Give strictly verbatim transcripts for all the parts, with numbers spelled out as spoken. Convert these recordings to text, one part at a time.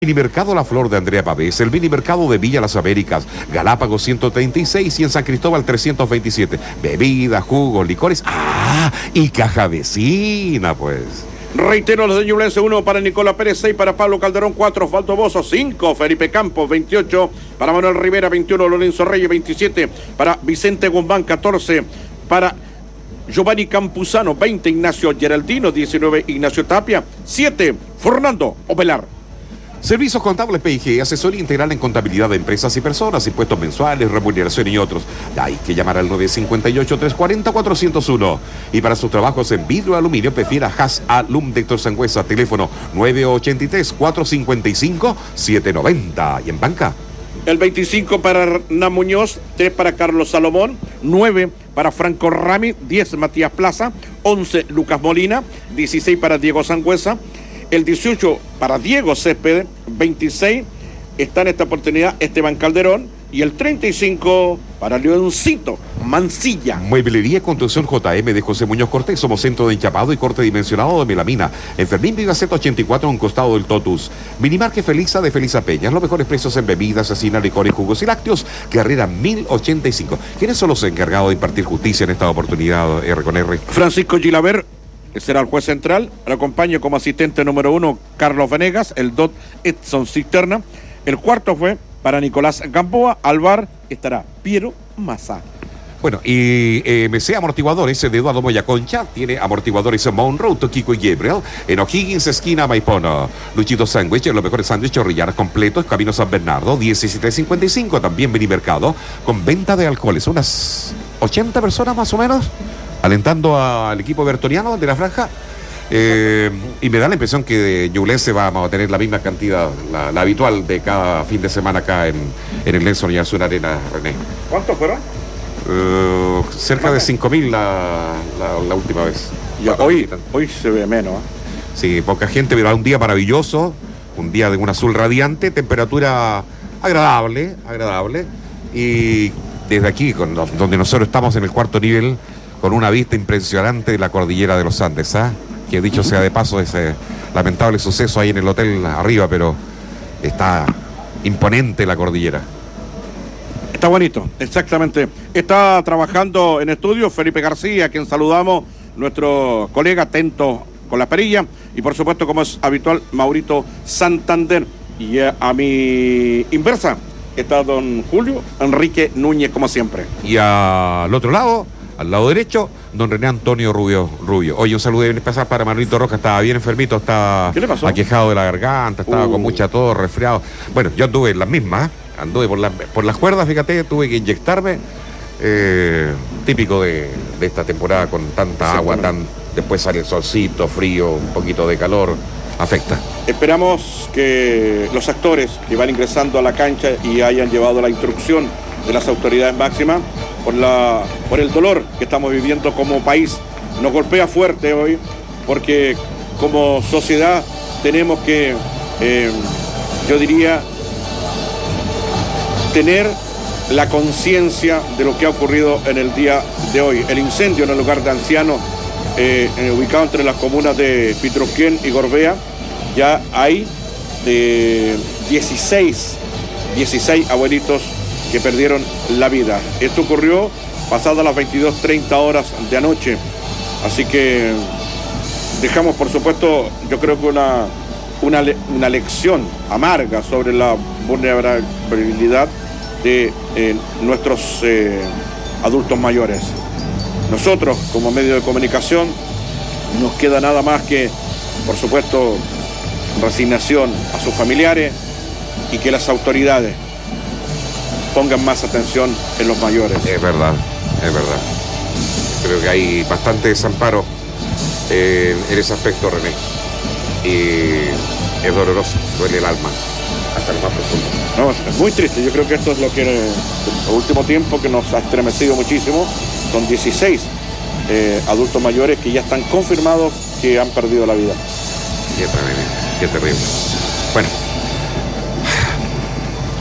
Minimercado La Flor de Andrea Pavés, el Minimercado de Villa Las Américas, Galápagos ciento treinta y seis y en San Cristóbal trescientos veintisiete. Bebidas, jugos, licores. ¡Ah! Y caja vecina, pues. Reitero, los de Ñublense, uno para Nicolás Pérez, seis para Pablo Calderón, cuatro Osvaldo Bozo, cinco Felipe Campos, veintiocho para Manuel Rivera, veintiuno Lorenzo Reyes, veintisiete para Vicente Guzmán, catorce para Giovanni Campuzano, veinte Ignacio Geraldino, diecinueve Ignacio Tapia, siete Fernando Ovelar. Servicios Contables P I G, asesoría integral en contabilidad de empresas y personas, impuestos mensuales, remuneración y otros. Hay que llamar al nueve cinco ocho, tres cuatro cero, cuatro cero uno. Y para sus trabajos en vidrio aluminio, prefiera Haas Alum de Héctor Sangüesa, teléfono nueve ocho tres, cuatro cinco cinco, siete nueve cero. Y en banca. El veinticinco para Hernán Muñoz, tres para Carlos Salomón, nueve para Franco Rami, diez Matías Plaza, once Lucas Molina, dieciséis para Diego Sangüesa. El dieciocho para Diego Céspedes, veintiséis está en esta oportunidad Esteban Calderón y el treinta y cinco para Leoncito Mancilla. Mueblería y Construcción J M de José Muñoz Cortés, somos centro de enchapado y corte dimensionado de melamina. En Fermín Vigaceto ochenta y cuatro, a un costado del Totus. Minimarque Feliza de Felisa Peñas, los mejores precios en bebidas, asesina, licores, jugos y lácteos. Carrera mil ochenta y cinco. ¿Quiénes son los encargados de impartir justicia en esta oportunidad, R con R? Francisco Gilaber será el juez central, lo acompaña como asistente número uno Carlos Venegas, el D O T Edson Cisterna, el cuarto fue para Nicolás Gamboa, al bar estará Piero Massa. Bueno, y eh, M C Amortiguadores de Eduardo Moya Concha, tiene amortiguadores en Monroe, Toquico y Gabriel, en O'Higgins, esquina Maipona. Luchito Sándwich, los mejores sándwiches orrillanas completos, Camino San Bernardo, diecisiete cincuenta y cinco, también Minimercado, con venta de alcoholes, unas ochenta personas más o menos, alentando al equipo bertoniano de la franja. Eh, y me da la impresión que de Ñublense vamos a tener la misma cantidad, la, la habitual de cada fin de semana acá en, en el Nelson y Azul Arena, René. ¿Cuántos fueron? Uh, cerca de cinco mil la, la, la última vez. Ya, hoy, hoy se ve menos. ¿eh? Sí, poca gente, pero un día maravilloso, un día de un azul radiante, temperatura agradable, agradable. Y desde aquí, con, donde nosotros estamos en el cuarto nivel, con una vista impresionante de la cordillera de los Andes, ¿ah? ¿eh? Que dicho sea de paso, ese lamentable suceso ahí en el hotel arriba, pero está imponente la cordillera. Está bonito, exactamente. Está trabajando en estudio Felipe García, a quien saludamos, nuestro colega atento con la perilla, y por supuesto, como es habitual, Maurito Santander. Y a, a mi inversa está don Julio Enrique Núñez, como siempre. Y al otro lado, al lado derecho, don René Antonio Rubio. Rubio. Oye, un saludo bien especial para Manuelito Rojas, estaba bien enfermito, estaba aquejado de la garganta, estaba uh. con mucha tos, resfriado. Bueno, yo anduve en las mismas, anduve por, la, por las cuerdas, fíjate, tuve que inyectarme, eh, típico de, de esta temporada con tanta agua, tan después sale el solcito, frío, un poquito de calor, afecta. Esperamos que los actores que van ingresando a la cancha y hayan llevado la instrucción de las autoridades máximas por la por el dolor que estamos viviendo como país. Nos golpea fuerte hoy porque como sociedad tenemos que, eh, yo diría, tener la conciencia de lo que ha ocurrido en el día de hoy. El incendio en el lugar de ancianos eh, ubicado entre las comunas de Pitroquén y Gorbea, ya hay eh, dieciséis abuelitos que perdieron la vida. Esto ocurrió pasadas las veintidós treinta horas de anoche. Así que dejamos, por supuesto, yo creo que una, una, una lección amarga sobre la vulnerabilidad de eh, nuestros eh, adultos mayores. Nosotros, como medio de comunicación, nos queda nada más que, por supuesto, resignación a sus familiares y que las autoridades pongan más atención en los mayores. Es verdad, es verdad. Creo que hay bastante desamparo eh, en ese aspecto, René. Y es doloroso, duele el alma, hasta lo más profundo. No, es muy triste. Yo creo que esto es lo que en el último tiempo que nos ha estremecido muchísimo. Son dieciséis eh, adultos mayores que ya están confirmados que han perdido la vida. Qué terrible, qué terrible. Bueno.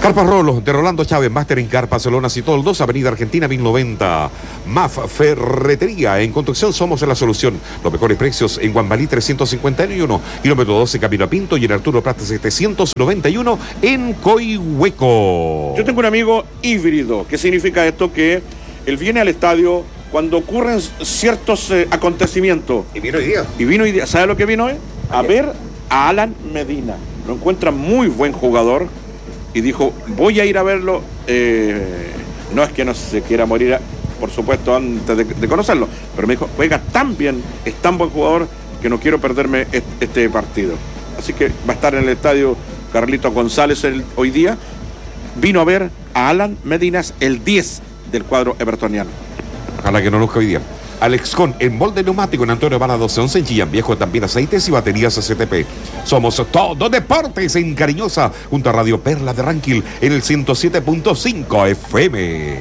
Carpas Rolo, de Rolando Chávez, Máster en Carpas, Lonas y Toldos, Avenida Argentina mil noventa. M A F Ferretería, en construcción somos la solución. Los mejores precios en Guambalí trescientos cincuenta y uno, kilómetro doce, Camino a Pinto, y en Arturo Prat setecientos noventa y uno en Coihueco. Yo tengo un amigo híbrido. ¿Qué significa esto? Que él viene al estadio cuando ocurren ciertos eh, acontecimientos. Y vino hoy día. Y vino hoy día. ¿Sabe lo que vino hoy? A ver a Alan Medina. Lo encuentra muy buen jugador y dijo, voy a ir a verlo. Eh, no es que no se quiera morir, por supuesto, antes de, de conocerlo, pero me dijo, juega tan bien, es tan buen jugador que no quiero perderme este, este partido. Así que va a estar en el estadio Carlitos González el, hoy día. Vino a ver a Alan Medinas, el diez del cuadro evertoniano. Ojalá que no luzca hoy día. Alexcon, en molde neumático en Antonio Vara doce once, en Chillán Viejo, también aceites y baterías C T P. Somos Todo Deportes en Cariñosa, junto a Radio Perla de Ranquil, en el ciento siete punto cinco F M.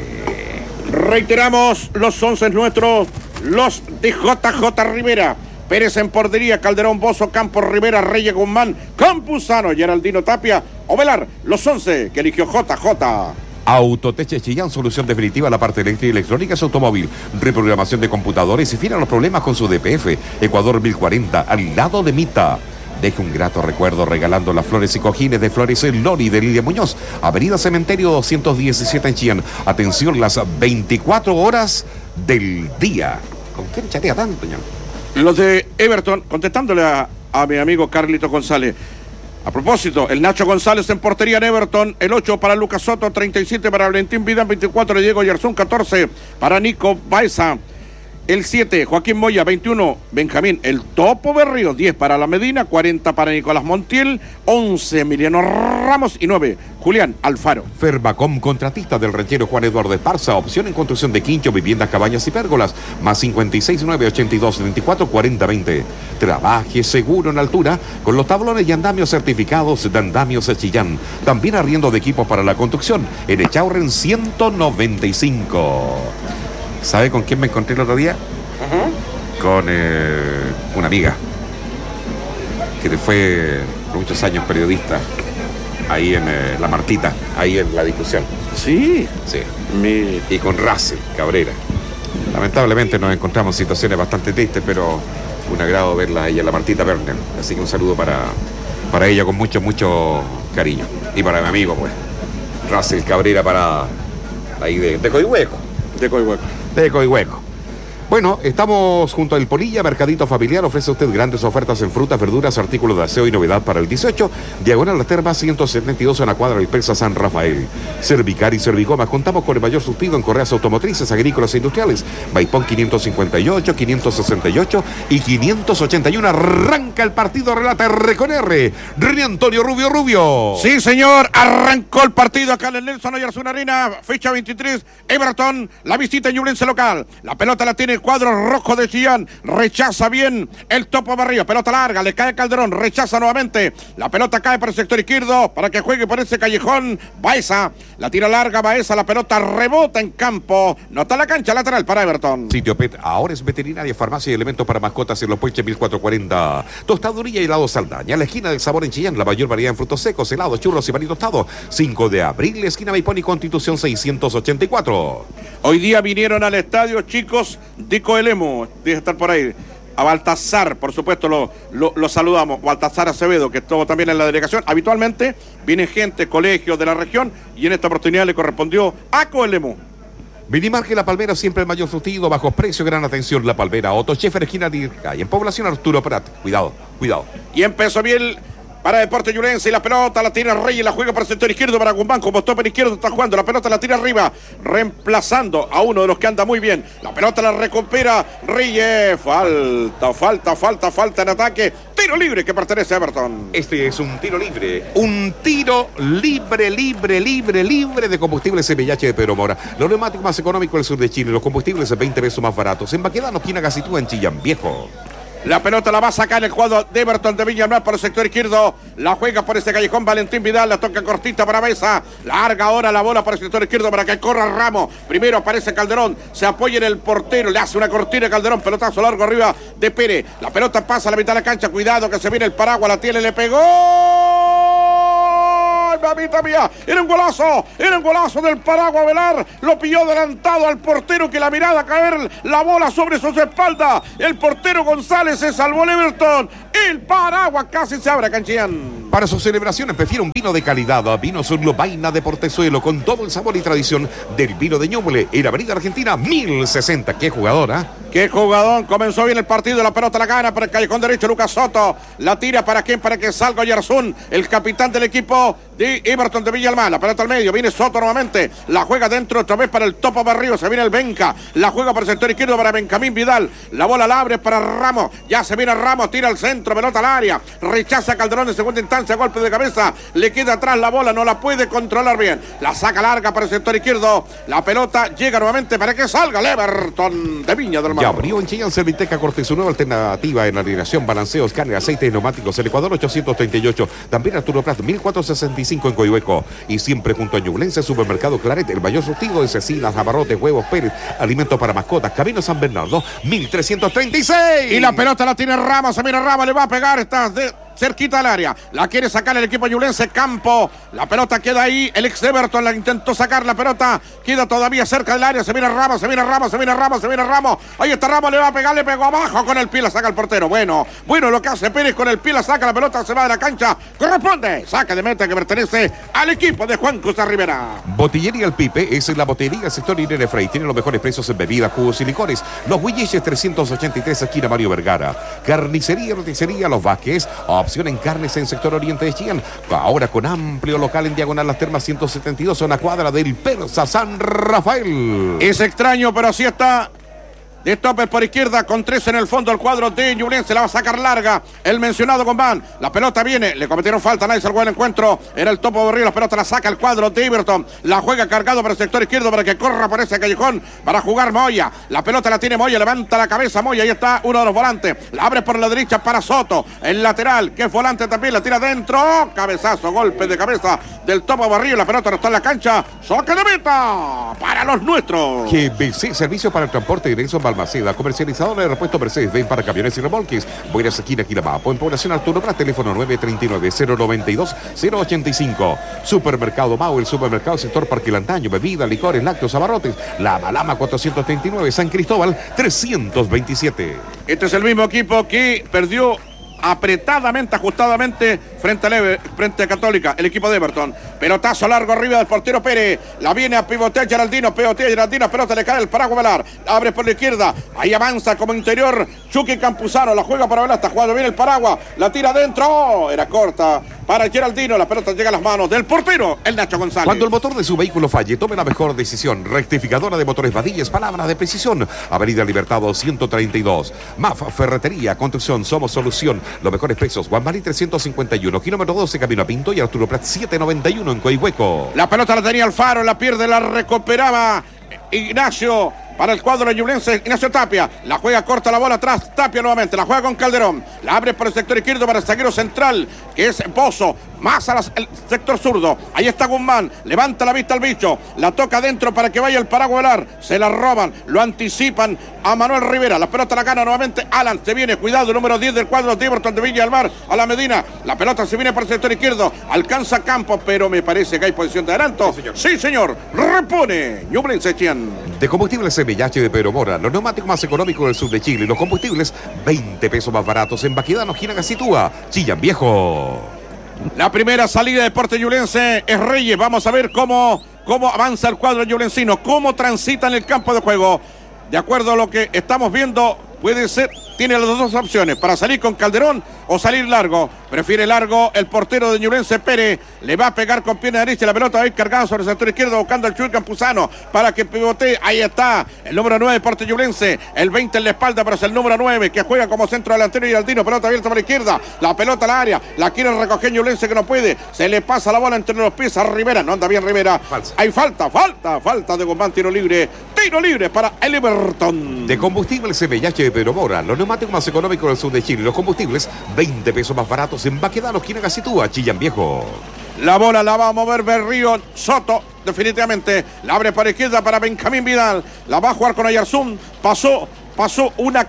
Reiteramos los once nuestros, los de J J Rivera. Pérez en portería, Calderón, Bozo, Campos, Rivera, Reyes, Guzmán, Campuzano, Geraldino Tapia, Ovelar, los once que eligió J J. Autoteche Chillán, solución definitiva a la parte eléctrica y electrónica es automóvil, reprogramación de computadores y fin a los problemas con su D P F. Ecuador mil cuarenta, al lado de Mita. Deje un grato recuerdo regalando las flores y cojines de Flores El Lori de Lidia Muñoz, Avenida Cementerio doscientos diecisiete en Chillán. Atención, las veinticuatro horas del día. ¿Con quién chatea tanto, ño? Los de Everton, contestándole a, a mi amigo Carlito González. A propósito, el Nacho González en portería en Everton, el ocho para Lucas Soto, treinta y siete para Valentín Vidal, veinticuatro de Diego Yarzún, catorce para Nico Baeza, el siete Joaquín Moya, veintiuno Benjamín El Topo Berrío, diez para La Medina, cuarenta para Nicolás Montiel, once Emiliano Ramos y nueve Julián Alfaro. Fermacom, contratista del ranchero Juan Eduardo Esparza, opción en construcción de quincho, viviendas, cabañas y pérgolas, más cincuenta y seis nueve ochenta y dos veinticuatro cuarenta veinte. Trabaje seguro en altura con los tablones y andamios certificados de Andamios de Chillán. También arriendo de equipos para la construcción en Echaurren ciento noventa y cinco. ¿Sabe con quién me encontré el otro día? Uh-huh. Con eh, una amiga que fue por muchos años periodista ahí en eh, La Martita, ahí en la discusión. Sí. Sí. Mi... Y con Russell Cabrera. Lamentablemente nos encontramos en situaciones bastante tristes, pero un agrado verla a ella, La Martita Werner. Así que un saludo para, para ella con mucho, mucho cariño. Y para mi amigo, pues, Russell Cabrera, para ahí de, de Coihueco. De Coihueco. De Coihueco. Bueno, estamos junto al Polilla, Mercadito Familiar, ofrece a usted grandes ofertas en frutas, verduras, artículos de aseo y novedad para el dieciocho, Diagonal Las Termas, ciento setenta y dos en la cuadra del Persa San Rafael. Cervicar y Servigomas, contamos con el mayor surtido en correas automotrices, agrícolas e industriales. Maipón quinientos cincuenta y ocho, quinientos sesenta y ocho y quinientos ochenta y uno. Arranca el partido, relata R con R, René Antonio Rubio Rubio. Sí, señor, arrancó el partido acá en el Nelson Oyarzún Arena, fecha veintitrés, Everton, la visita en Ñublense local. La pelota la tiene el cuadro rojo de Chillán, rechaza bien el Topo Barrio, pelota larga, le cae Calderón, rechaza nuevamente, la pelota cae para el sector izquierdo, para que juegue por ese callejón, Baeza, la tira larga, Baeza, la pelota rebota en campo, no está la cancha lateral para Everton. Sitio Pet, ahora es veterinaria, farmacia y elementos para mascotas en Los Puelches mil cuatrocientos cuarenta, Tostaduría y helado Saldaña, la esquina del sabor en Chillán, la mayor variedad en frutos secos, helados, churros y maní tostado, cinco de abril, la esquina Maipón y Constitución seiscientos ochenta y cuatro. Hoy día vinieron al estadio, chicos, Dico Elemo, debe estar por ahí. A Baltasar, por supuesto, lo, lo, lo saludamos. Baltasar Acevedo, que estuvo también en la delegación. Habitualmente viene gente, colegios de la región, y en esta oportunidad le correspondió a Coelemo. Minimarque La Palmera, siempre el mayor surtido, bajo precio, gran atención. La Palmera, Otto Schaefer, esquina de Ircay, en población Arturo Prat. Cuidado, cuidado. Y empezó bien para Deportes Ñublense, y la pelota la tira Reyes, la juega para el sector izquierdo para Guzmán, como stopper izquierdo está jugando, la pelota la tira arriba, reemplazando a uno de los que anda muy bien, la pelota la recupera Reyes, falta, falta, falta, falta en ataque, tiro libre que pertenece a Everton. Este es un tiro libre, un tiro libre, libre, libre, libre de combustibles C B H de Pedro Mora, los neumáticos más económicos del sur de Chile, los combustibles veinte pesos más baratos, en Baquedano, esquina Gacitúa, en Chillán Viejo. La pelota la va a sacar el cuadro de Everton de Villanueva por el sector izquierdo. La juega por este callejón Valentín Vidal. La toca cortita para Baeza. Larga ahora la bola para el sector izquierdo para que corra Ramos. Primero aparece Calderón. Se apoya en el portero. Le hace una cortina a Calderón. Pelotazo largo arriba de Pérez. La pelota pasa a la mitad de la cancha. Cuidado que se viene el paraguas. La tiene, le pegó. Va mamita mía, era un golazo, era un golazo del Paraguay Velar, lo pilló adelantado al portero que la mirada a caer la bola sobre sus espaldas, el portero González se salvó el Everton, el Paraguay casi se abre, Canchillán. Para sus celebraciones prefiere un vino de calidad, vino Surlobaina de Portezuelo, con todo el sabor y tradición del vino de Ñuble, en Avenida Argentina mil sesenta. ¡Qué jugadora! ¡Qué jugador! Comenzó bien el partido, la pelota la gana para el callejón derecho Lucas Soto, la tira para quién, para que salga Oyarzún, el capitán del equipo de Everton de Villa Almagro, la pelota al medio, viene Soto nuevamente, la juega dentro otra vez para el Topo Barrio, se viene el Benca, la juega para el sector izquierdo para Benjamín Vidal, la bola la abre para Ramos, ya se viene Ramos, tira al centro, pelota al área, rechaza Calderón en segunda instancia, golpe de cabeza, le queda atrás la bola, no la puede controlar bien, la saca larga para el sector izquierdo, la pelota llega nuevamente para que salga el Everton de Viña del Mar. Ya abrió en Chillán Serviteca Cortés su nueva alternativa en alineación, balanceo, escáner, aceite y neumáticos, el Ecuador ochocientos treinta y ocho, también Arturo Prat mil cuatrocientos sesenta y cinco en Coihueco, y siempre junto a Ñublense, Supermercado Claret, el mayor surtido de cecinas, abarrotes, huevos, Pérez, alimentos para mascotas, Camino San Bernardo, mil trescientos treinta y seis. Y la pelota la tiene Ramos, se viene Ramos, le va a pegar, está de... cerquita al área, la quiere sacar el equipo ñublense, Campo, la pelota queda ahí, el ex Everton la intentó sacar, la pelota queda todavía cerca del área, se viene Ramos, se viene Ramos, se viene Ramos, se viene Ramos, ahí está Ramos, le va a pegar, le pegó abajo, con el pie la saca el portero, bueno, bueno lo que hace Pérez con el pie la saca, la pelota se va de la cancha, corresponde, saca de meta que pertenece al equipo de Juan Cruz Rivera. Botillería El Pipe es la botillería sector Irene Frey, tiene los mejores precios en bebidas, jugos y licores, los Huilliches trescientos ochenta y tres, esquina Mario Vergara, carnicería y roticería Los Vázquez, opción en carnes en sector oriente de Chillán, ahora con amplio local en diagonal Las Termas ciento setenta y dos, zona cuadra del Persa San Rafael. Es extraño, pero así está. De topper por izquierda, con tres en el fondo el cuadro de Ñublense, la va a sacar larga el mencionado Gombán, la pelota viene, le cometieron falta, nadie salvó el encuentro, era el Topo Berrío, la pelota la saca el cuadro de Everton, la juega cargado para el sector izquierdo para que corra por ese callejón para jugar Moya, la pelota la tiene Moya, levanta la cabeza Moya, ahí está uno de los volantes, la abre por la derecha para Soto, el lateral, que es volante también, la tira dentro, cabezazo, golpe de cabeza del Topo Berrío, la pelota no está en la cancha, saque de meta para los nuestros. G B C, servicio para el transporte de Nelson Balmaceda, comercializador de repuesto Mercedes, ven para camiones y remolques, Buenas Esquina, Quilamapo, en Población Arturo Prat, teléfono nueve tres nueve, cero nueve dos, cero ocho cinco. Supermercado Mau, el supermercado sector Parque Lantaño, bebida, licores, lácteos, abarrotes, La Malama cuatrocientos treinta y nueve, San Cristóbal trescientos veintisiete. Este es el mismo equipo que perdió apretadamente, ajustadamente frente a, Leve, frente a Católica, el equipo de Everton. Pelotazo largo arriba del portero Pérez, la viene a pivotear Geraldino, pivotea Geraldino, pelota le cae el Paraguay Velar, abre por la izquierda, ahí avanza como interior Chucky Campuzano, la juega para Velar, está jugando bien el Paraguay, la tira adentro, oh, era corta para Geraldino, la pelota llega a las manos del portero, el Nacho González. Cuando el motor de su vehículo falle, tome la mejor decisión. Rectificadora de motores Badillas, palabra de precisión. Avenida Libertad ciento treinta y dos. M A F, Ferretería, Construcción, Somos Solución. Los mejores precios. Juan Marí trescientos cincuenta y uno, kilómetro doce, camino a Pinto, y Arturo Prat setecientos noventa y uno en Coihueco. La pelota la tenía Alfaro, la pierde, la recuperaba Ignacio. Para el cuadro de Ñublense, Ignacio Tapia, la juega corta, la bola atrás, Tapia nuevamente, la juega con Calderón, la abre por el sector izquierdo para el zaguero central, que es Pozo, más al sector zurdo, ahí está Guzmán, levanta la vista al bicho, la toca adentro para que vaya el Paraguay Velar, se la roban, lo anticipan a Manuel Rivera, la pelota la gana nuevamente Alan, se viene, cuidado, número diez del cuadro de Everton de Villa del Mar, a la Medina, la pelota se viene por el sector izquierdo, alcanza Campos, pero me parece que hay posición de adelanto, sí señor, sí, señor. Repone Ñublense Chillán. De combustibles C M H de Pedro Mora, los neumáticos más económicos del sur de Chile, los combustibles veinte pesos más baratos en Baquedano, Ginacasitúa, Chillán Viejo. La primera salida de Deportes Ñublense es Reyes, vamos a ver cómo, cómo avanza el cuadro ñublencino, cómo transita en el campo de juego. De acuerdo a lo que estamos viendo, puede ser, tiene las dos opciones, para salir con Calderón o salir largo. Prefiere largo el portero de Ñublense, Pérez, le va a pegar con pierna derecha, la pelota va a ir cargada sobre el sector izquierdo, buscando al Chuy Campuzano para que pivotee, ahí está, el número nueve de Deportes Ñublense, el veinte en la espalda, pero es el número nueve que juega como centro delantero y Aldino, pelota abierta por la izquierda, la pelota al área, la quiere recoger Ñublense que no puede, se le pasa la bola entre los pies a Rivera, no anda bien Rivera, falsa. Hay falta, falta, falta de Guzmán, tiro libre, tiro libre para el Everton. De combustibles C M H de Pedro Mora, los neumáticos más económicos del sur de Chile, los combustibles veinte pesos más baratos en Baquedano, Ginacasitúa, Chillán Viejo. La bola la va a mover Berrío Soto, definitivamente, la abre para izquierda para Benjamín Vidal, la va a jugar con Oyarzún, pasó, pasó una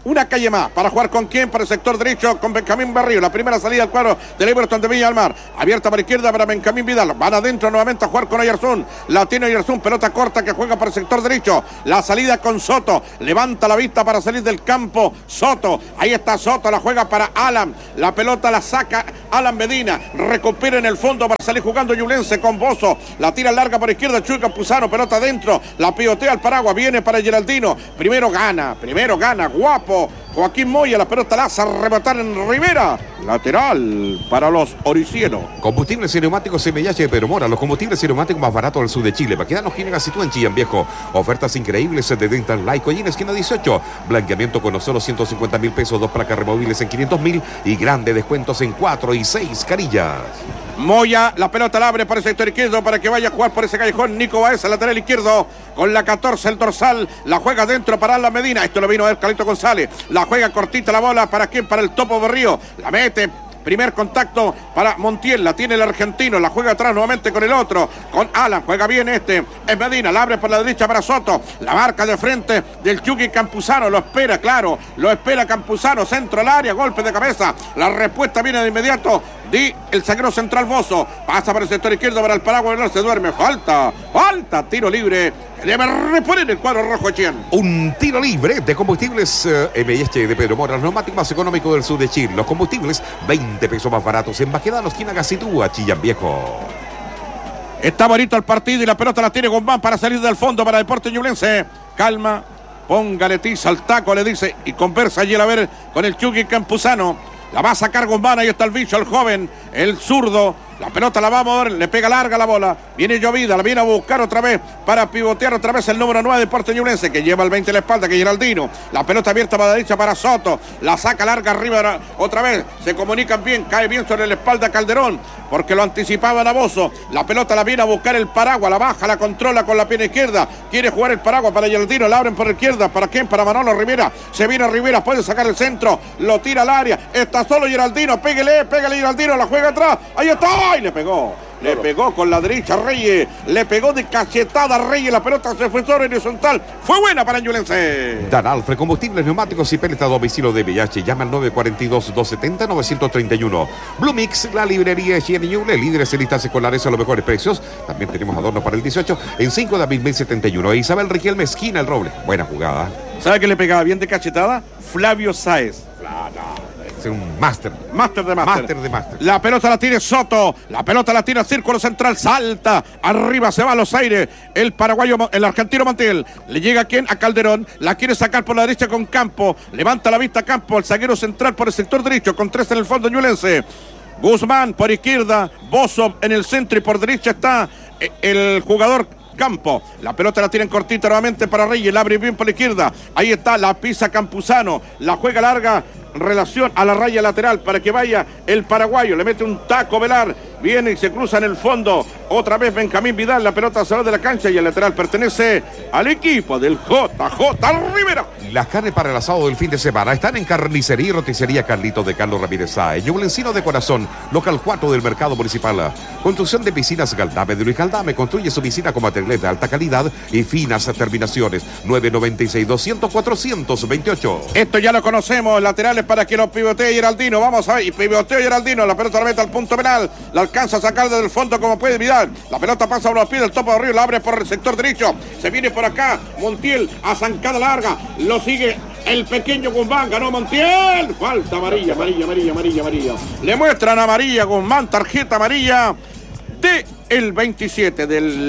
Una calle más. ¿Para jugar con quién? Para el sector derecho con Benjamín Berrío. La primera salida al cuadro del Everton de Viña del Mar. Abierta para izquierda para Benjamín Vidal. Van adentro nuevamente a jugar con Oyarzún. La tiene Oyarzún. Pelota corta que juega para el sector derecho. La salida con Soto. Levanta la vista para salir del campo. Soto. Ahí está Soto. La juega para Alan. La pelota la saca Alan Medina. Recupera en el fondo para salir jugando Ñublense con Bozo. La tira larga por izquierda. Chuy Campuzano. Pelota adentro. La pivotea al paraguas. Viene para Geraldino. Primero gana. Primero gana. Guapo. Joaquín Moya, la pelota la hace rematar en Rivera. Lateral para los oricienos. Combustibles y neumáticos M H de Pedro Mora. Los combustibles y neumáticos más baratos del sur de Chile. Baquedano, Ginegas y tú en Chillán Viejo. Ofertas increíbles de Dental Light. Collín, esquina dieciocho. Blanqueamiento con solo ciento cincuenta mil pesos. Dos placas removibles en quinientos mil. Y grandes descuentos en cuatro y seis carillas. Moya, la pelota la abre para el sector izquierdo para que vaya a jugar por ese callejón. Nico Baeza, lateral izquierdo, con la catorce, el dorsal, la juega dentro para Alan Medina. Esto lo vino a ver Carlito González. La juega cortita la bola, ¿para quién? Para el Topo Berrío. La mete. Primer contacto para Montiel, la tiene el argentino, la juega atrás nuevamente con el otro, con Alan, juega bien este, es Medina, la abre por la derecha para Soto, la marca de frente del Chucky Campuzano, lo espera, claro, lo espera Campuzano, centro al área, golpe de cabeza, la respuesta viene de inmediato de el zaguero central Bozo, pasa para el sector izquierdo para el paraguas, se duerme, falta, falta, tiro libre, debe reponer el cuadro rojo Chien. Un tiro libre de combustibles eh, M H de Pedro Mora, el neumático más económico del sur de Chile. Los combustibles, veinte pesos más baratos en Baquedano, esquina Gacitúa, Chillán Viejo. Está bonito el partido y la pelota la tiene Guzmán para salir del fondo para Deportes Ñublense. Calma, póngale tiza al taco, le dice, y conversa allí a ver con el Chucky Campuzano. La va a sacar Guzmán, ahí está el bicho, el joven, el zurdo. La pelota la va a mover, le pega larga la bola. Viene Llovida, la viene a buscar otra vez para pivotear otra vez el número nueve de Deportes Ñublense, que lleva el veinte en la espalda, que es Geraldino. La pelota abierta para la derecha para Soto. La saca larga arriba otra vez. Se comunican bien, cae bien sobre la espalda Calderón, porque lo anticipaban a Bozo. La pelota la viene a buscar el paraguas, la baja, la controla con la pierna izquierda. Quiere jugar el paraguas para Geraldino, la abren por la izquierda. ¿Para quién? Para Manolo Rivera. Se viene Rivera, puede sacar el centro, lo tira al área. Está solo Geraldino, pégale, pégale Geraldino, la juega atrás. Ahí está, y le pegó. Le pegó con la derecha Reyes, le pegó de cachetada Reyes, la pelota se fue sobre horizontal, fue buena para Ñublense. Dan Alfred, combustibles, neumáticos y pellets a domicilio de V I H, llama al nueve cuatro dos, dos siete cero, nueve tres uno. Blue Mix, la librería Chien Ñuble, líderes en listas escolares a los mejores precios. También tenemos adornos para el dieciocho en cinco de abril mil setenta y uno. Isabel Riquelme, esquina El Roble, buena jugada. ¿Sabe qué le pegaba bien de cachetada? Flavio Sáez. Es un máster. Máster de máster. Máster de máster. La pelota la tiene Soto. La pelota la tira círculo central. Salta. Arriba se va a los aires. El paraguayo, el argentino Montiel. Le llega a quién? A Calderón. La quiere sacar por la derecha con Campo. Levanta la vista Campo. El zaguero central por el sector derecho. Con tres en el fondo Ñublense. Guzmán por izquierda. Bozo en el centro y por derecha está el jugador Campo. La pelota la tienen cortita nuevamente para Reyes. La abre bien por la izquierda. Ahí está, la pisa Campuzano. La juega larga en relación a la raya lateral para que vaya el paraguayo. Le mete un taco Velar. Viene y se cruza en el fondo. Otra vez Benjamín Vidal. La pelota sale de la cancha y el lateral pertenece al equipo del J J Rivera. Las carnes para el asado del fin de semana están en Carnicería y Roticería Carlitos de Carlos Ramírez Sáez. Ñublencino de corazón, local cuatro del mercado municipal. Construcción de piscinas Galdame de Luis Galdame. Construye su piscina con materiales de alta calidad y finas terminaciones. nueve nueve seis, doscientos, cuatrocientos veintiocho. Esto ya lo conocemos. Laterales para que lo pivotee Geraldino. Vamos a ver. Y pivotea Geraldino. La pelota la mete al punto penal. La alcanza a sacar desde el fondo como puede Vidal. La pelota pasa a los pies del Topo de Río. La abre por el sector derecho. Se viene por acá. Montiel a zancada larga. Lo sigue el pequeño Guzmán. Ganó Montiel. Falta amarilla, amarilla, amarilla, amarilla, amarilla. Le muestran amarilla Guzmán. Tarjeta amarilla de el veintisiete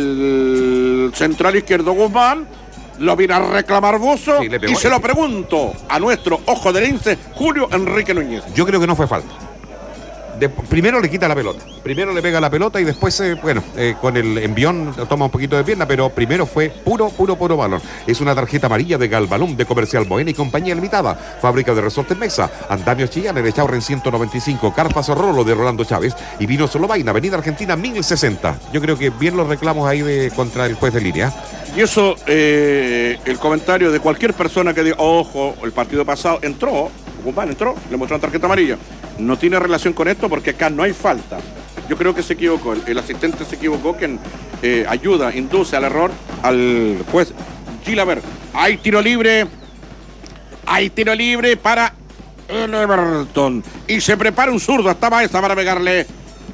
del central izquierdo Guzmán. Lo viene a reclamar Bozo sí, y se lo pregunto a nuestro ojo de lince, Julio Enrique Núñez. Yo creo que no fue falta. De, primero le quita la pelota, primero le pega la pelota y después, eh, bueno, eh, con el envión toma un poquito de pierna, pero primero fue puro, puro, puro balón. Es una tarjeta amarilla de Galbalum de Comercial Moena y Compañía Limitada, fábrica de resortes Mesa, Andamio Chillán, en Echaurren ciento noventa y cinco, Carpas Rolo de Rolando Chávez y Vino Solobaina, Avenida Argentina mil sesenta. Yo creo que bien los reclamos ahí de, contra el juez de línea. Y eso, eh, el comentario de cualquier persona que diga, ojo, el partido pasado entró, Guzmán entró, le mostró una tarjeta amarilla. No tiene relación con esto porque acá no hay falta. Yo creo que se equivocó, el, el asistente se equivocó, quien eh, ayuda, induce al error al juez Gilabert. Hay tiro libre Hay tiro libre para el Everton. Y se prepara un zurdo. Está Baeza para pegarle.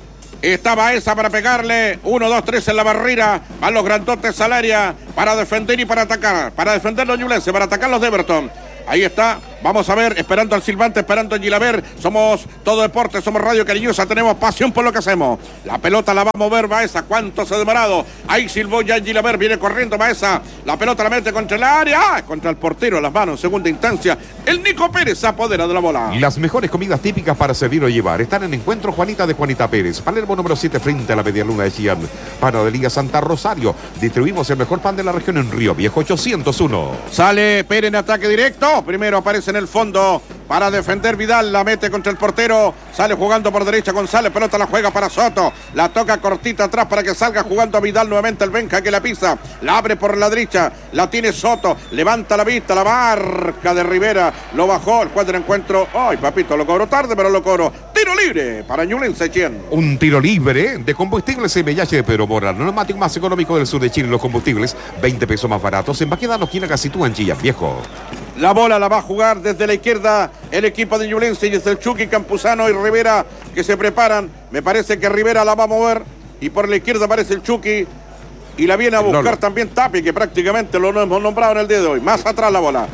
Está Baeza para pegarle. Uno, dos, tres en la barrera. Van los grandotes al área para defender y para atacar. Para defender los ñublenses, para atacar los de Everton. Ahí está, vamos a ver, esperando al silbante, esperando a Gilaber. Somos todo deporte, somos radio cariñosa, tenemos pasión por lo que hacemos. La pelota la va a mover Baeza, cuánto se ha demorado. Ahí silbó ya Gilaber, viene corriendo Baeza. La pelota la mete contra el área, ¡ah! Contra el portero, las manos en segunda instancia. El Nico Pérez se apodera de la bola. Las mejores comidas típicas para servir o llevar están en Encuentro Juanita de Juanita Pérez. Palermo número siete frente a la Medialuna de Chillán. Panadería Santa Rosario. Distribuimos el mejor pan de la región en Río Viejo ochocientos uno. Sale Pérez en ataque directo. Primero aparece en el fondo para defender Vidal, la mete contra el portero, sale jugando por derecha González, pelota la juega para Soto, la toca cortita atrás para que salga jugando a Vidal nuevamente el Benja que la pisa, la abre por la derecha, la tiene Soto, levanta la vista, la marca de Rivera, lo bajó, el juez del encuentro, ay papito, lo cobró tarde pero lo cobró, tiro libre para Ñublense Chillán. Un tiro libre de combustibles M H de Pedro Mora, el neumático más económico del sur de Chile, los combustibles, veinte pesos más baratos, en Baquedano, esquina Casitúa en Chillán Viejo. La bola la va a jugar desde la izquierda el equipo de Ñublense y desde el Chucky, Campuzano y Rivera que se preparan. Me parece que Rivera la va a mover y por la izquierda aparece el Chucky y la viene a buscar no, no. también Tapia, que prácticamente lo hemos nombrado en el día de hoy. Más atrás la bola.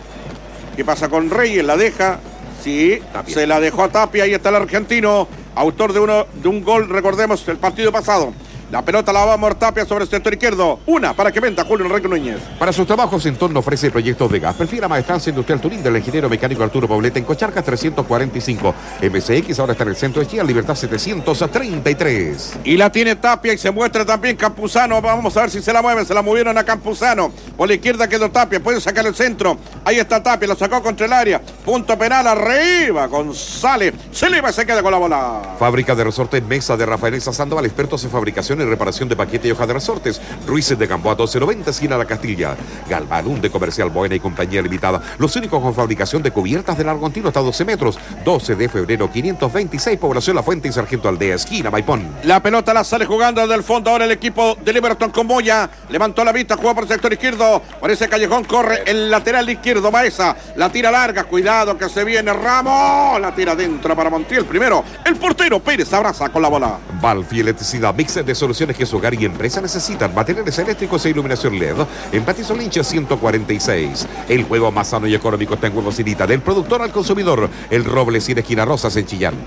¿Qué pasa con Reyes? ¿La deja? Sí, Tapia. Se la dejó a Tapia. Ahí está el argentino, autor de, uno, de un gol, recordemos, el partido pasado. La pelota la va a mover Tapia sobre el sector izquierdo. Una para que venda Julio Enrique Núñez. Para sus trabajos en torno ofrece proyectos de gas. Prefiera Maestranza Industrial Turín del ingeniero mecánico Arturo Poblete en Cocharcas trescientos cuarenta y cinco. M C X ahora está en el centro de Chillán, Libertad setecientos treinta y tres. Y la tiene Tapia y se muestra también Campuzano. Vamos a ver si se la mueven. Se la movieron a Campuzano. Por la izquierda quedó Tapia. Puede sacar el centro. Ahí está Tapia. Lo sacó contra el área. Punto penal arriba. González. Se le va y se queda con la bola. Fábrica de resortes Mesa de Rafael Sandoval. Expertos en fabricación y reparación de paquete y hoja de resortes. Ruiz de Gamboa doce noventa, esquina La Castilla. Galvanum de Comercial Buena y Compañía Limitada. Los únicos con fabricación de cubiertas de largo continuo hasta doce metros. doce de febrero quinientos veintiséis, población La Fuente y Sargento Aldea, esquina Maipón. La pelota la sale jugando desde el fondo. Ahora el equipo de Everton con Moya. Levantó la vista, juega por el sector izquierdo. Por ese callejón corre el lateral izquierdo. Baeza la tira larga. Cuidado que se viene Ramos. La tira dentro para Montiel. Primero el portero Pérez abraza con la bola. Valfi Electricidad, mix de soluciones que su hogar y empresa necesitan. Materiales eléctricos e iluminación L E D. En Patizo Lincha ciento cuarenta y seis. El juego más sano y económico está en Huevos Irita. Del productor al consumidor. El Roble sin esquina Rosas en Chillán.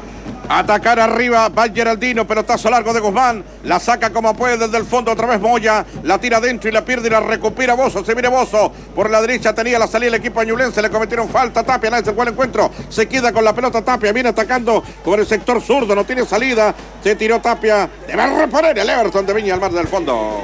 Atacar arriba, va Geraldino, pelotazo largo de Guzmán, la saca como puede desde el fondo, otra vez Moya, la tira adentro y la pierde y la recupera Bozo, se viene Bozo, por la derecha tenía la salida el equipo ñublense, le cometieron falta a Tapia, nadie se fue al encuentro, se queda con la pelota Tapia, viene atacando por el sector zurdo, no tiene salida, se tiró Tapia, debe reponer el Everton de Viña al Mar del Fondo.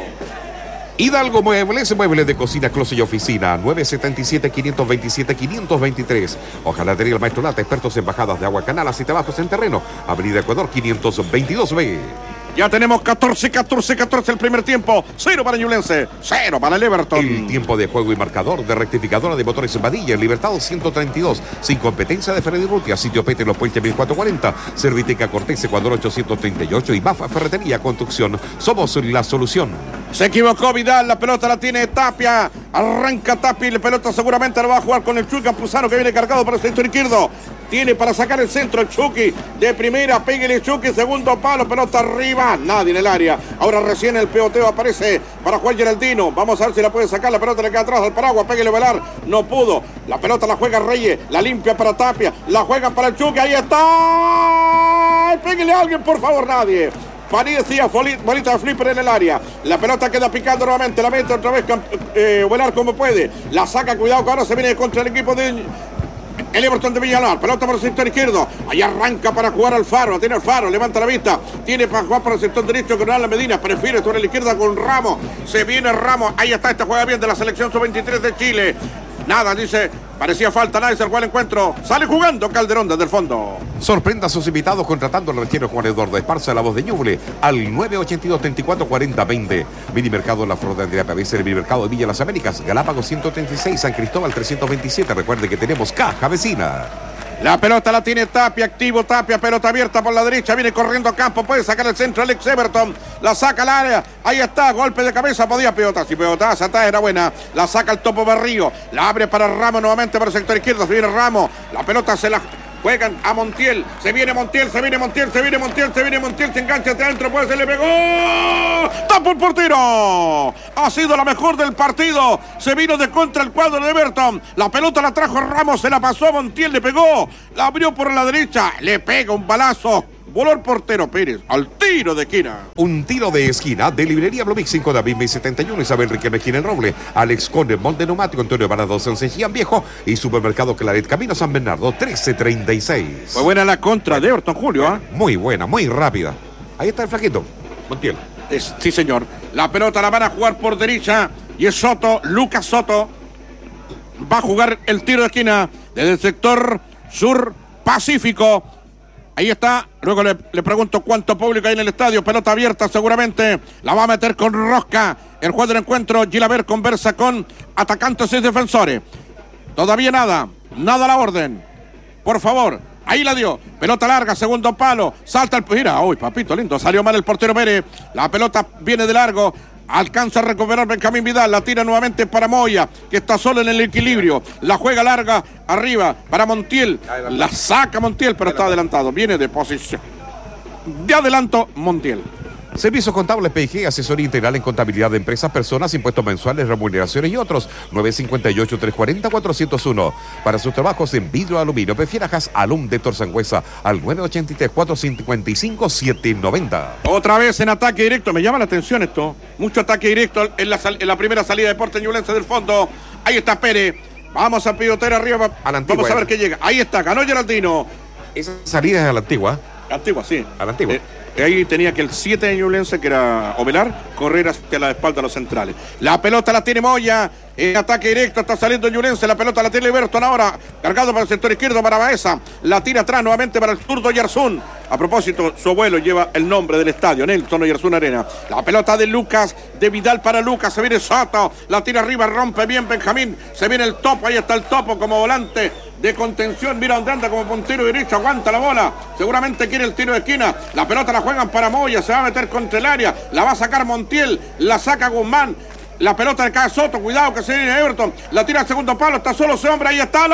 Hidalgo Muebles, muebles de cocina, closet y oficina, nueve siete siete, cinco dos siete, cinco dos tres. Hojalatería El Maestro Lata, expertos en bajadas de agua, canales y trabajos en terreno. Avenida Ecuador quinientos veintidós B. Ya tenemos catorce, catorce, catorce el primer tiempo. Cero para Ñublense, cero para el Everton. El tiempo de juego y marcador de rectificadora de motores en Badilla, en Libertad ciento treinta y dos. Sin competencia de Freddy Rutia, sitio Pete en los Puentes mil cuatrocientos cuarenta. Serviteca Cortés, Ecuador ochocientos treinta y ocho. Y Bafa Ferretería Construcción. Somos la solución. Se equivocó Vidal, la pelota la tiene Tapia. Arranca Tapia y la pelota seguramente la va a jugar con el Chucky Campuzano que viene cargado por el sector izquierdo. Tiene para sacar el centro el Chucky. De primera, pégale Chucky, segundo palo, pelota arriba. Nadie en el área. Ahora recién el peoteo aparece para Juan Geraldino. Vamos a ver si la puede sacar. La pelota le queda atrás al paraguas. Pégale Velar. No pudo. La pelota la juega Reyes. La limpia para Tapia. La juega para el Chucky. Ahí está. Pégale a alguien, por favor, nadie. Farid decía, bolita de flipper en el área. La pelota queda picando nuevamente. La mete otra vez eh, Velar como puede. La saca, cuidado que ahora se viene contra el equipo de el Everton de Villalón. Pelota por el sector izquierdo. Ahí arranca para jugar Alfaro. Tiene Alfaro, levanta la vista. Tiene para jugar por el sector derecho con Alan Medina. Prefiere sobre la izquierda con Ramos. Se viene Ramos. Ahí está, este juega bien de la selección sub veintitrés de Chile. Nada, dice, parecía falta, nadie se fue al encuentro. Sale jugando Calderón desde el fondo. Sorprenda a sus invitados contratando al rechero Juan Eduardo. Esparza la voz de Ñuble al nueve ochenta y dos, treinta y cuatro, cuarenta, veinte. Mini Mercado La Flor de Andrea Pavés, el Mini Mercado de Villa Las Américas. Galápagos ciento treinta y seis, San Cristóbal trescientos veintisiete. Recuerde que tenemos caja vecina. La pelota la tiene Tapia, activo Tapia, pelota abierta por la derecha, viene corriendo a campo, puede sacar el centro Alex Everton, la saca al área, ahí está, golpe de cabeza, podía pelotar, si pelotaza atrás era buena, la saca el Topo Berrío, la abre para Ramos nuevamente por el sector izquierdo, se viene Ramos, la pelota se la juegan a Montiel, se viene Montiel, se viene Montiel, se viene Montiel, se viene Montiel, se engancha hacia adentro, puede, se le pegó, ¡tapa el portero! Ha sido la mejor del partido, se vino de contra el cuadro de Everton, la pelota la trajo Ramos, se la pasó a Montiel, le pegó, la abrió por la derecha, le pega un balazo. Voló el portero Pérez al tiro de esquina. Un tiro de esquina de Librería Blovic, cinco David May setenta y uno, Isabel Riquelme esquina en Roble, Alex Conde, Molde Neumático, Antonio Barados en Cejían Viejo y Supermercado Claret, Camino San Bernardo, trece treinta y seis. Fue buena la contra de Everton, Julio. ¿eh? Muy buena, muy rápida. Ahí está el flaquito, Montiel. Es, sí, señor. La pelota la van a jugar por derecha y es Soto, Lucas Soto. Va a jugar el tiro de esquina desde el sector sur Pacífico. Ahí está, luego le, le pregunto cuánto público hay en el estadio, pelota abierta seguramente, la va a meter con Rosca, el juez del encuentro, Gilaber conversa con atacantes y defensores, todavía nada, nada a la orden, por favor, ahí la dio, pelota larga, segundo palo, salta el, mira, uy papito lindo, salió mal el portero Pérez, la pelota viene de largo, alcanza a recuperar Benjamín Vidal, la tira nuevamente para Moya, que está solo en el equilibrio, la juega larga, arriba, para Montiel, la saca Montiel, pero está adelantado, viene de posición, de adelanto Montiel. Servicios Contables P I G, asesoría integral en contabilidad de empresas, personas, impuestos mensuales, remuneraciones y otros. nueve cinco ocho, tres cuatro cero, cuatro cero uno. Para sus trabajos en vidrio aluminio, Prefierajas Alum de Torsangüesa al nueve ocho tres, cuatro cinco cinco, siete nueve cero. Otra vez en ataque directo, me llama la atención esto. Mucho ataque directo en la, en la primera salida de Deportes Ñublense del fondo. Ahí está Pérez. Vamos a pivotear arriba. A la antigua, vamos a ver qué llega. Ahí está, ganó Geraldino. Esa salida es a la antigua. Antigua, sí. A la antigua. Eh, Ahí tenía que el siete de Ñublense, que era Ovelar, correr hacia la espalda de los centrales. La pelota la tiene Moya, en ataque directo, está saliendo Ñublense, la pelota la tiene Everton ahora, cargado para el sector izquierdo para Baeza, la tira atrás nuevamente para el zurdo Yarzún. A propósito, su abuelo lleva el nombre del estadio, Nelson Yarzún Arena. La pelota de Lucas, de Vidal para Lucas, se viene Soto, la tira arriba, rompe bien Benjamín, se viene el Topo, ahí está el Topo como volante de contención, mira dónde anda como puntero derecho, aguanta la bola, seguramente quiere el tiro de esquina, la pelota la juegan para Moya, se va a meter contra el área, la va a sacar Montiel, la saca Guzmán, la pelota de cada Soto, cuidado que se viene Everton, la tira al segundo palo, está solo ese hombre, ahí está,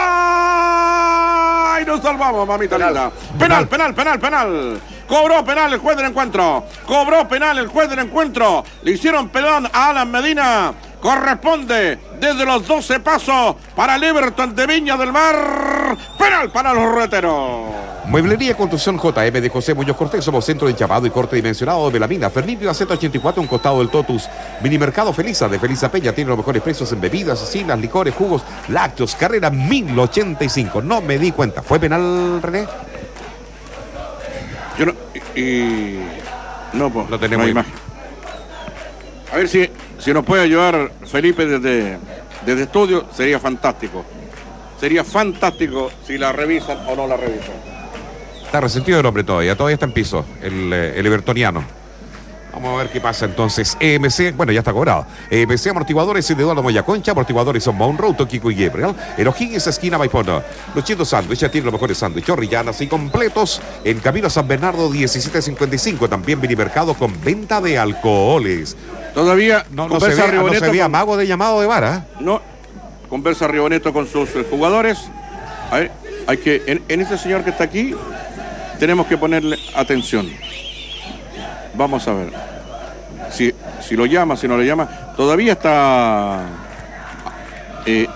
la... ¡ay, nos salvamos, mamita linda! Penal, penal, penal, penal. Cobró penal el juez del encuentro, cobró penal el juez del encuentro, le hicieron penal a Alan Medina. Corresponde desde los doce pasos para el Everton de Viña del Mar. Penal para los rueteros. Mueblería Construcción J M de José Muñoz Cortés. Somos centro de enchapado y corte dimensionado de Belamina. Fermín Viva ciento ochenta y cuatro, un costado del Totus. Minimercado Felisa de Felisa Peña. Tiene los mejores precios en bebidas, cocinas, licores, jugos, lácteos. Carrera mil ochenta y cinco. No me di cuenta. ¿Fue penal, René? Yo no... Y... y no, pues, no tenemos no imagen. A ver si... Si nos puede ayudar Felipe desde, desde estudio, sería fantástico. Sería fantástico si la revisan o no la revisan. Está resentido el hombre todavía, todavía está en piso, el, el evertoniano. Vamos a ver qué pasa entonces. E M C, bueno, ya está cobrado. E M C Amortiguadores de Eduardo Moya Concha, amortiguadores son Monroe, Toquico y Gabriel. En O'Higgins, esquina Maipón. Luchito Sándwich, ya tiene los mejores sándwiches, orrillanas y completos. En Camino San Bernardo, diecisiete cincuenta y cinco. También Minimercado con venta de alcoholes. Todavía no, no, se, ve, no se veía con... mago de llamado de vara. No, conversa Riboneto con sus eh, jugadores. A ver, hay que, en, en este señor que está aquí, tenemos que ponerle atención. Vamos a ver. Si, si lo llama, si no lo llama. Todavía está eh,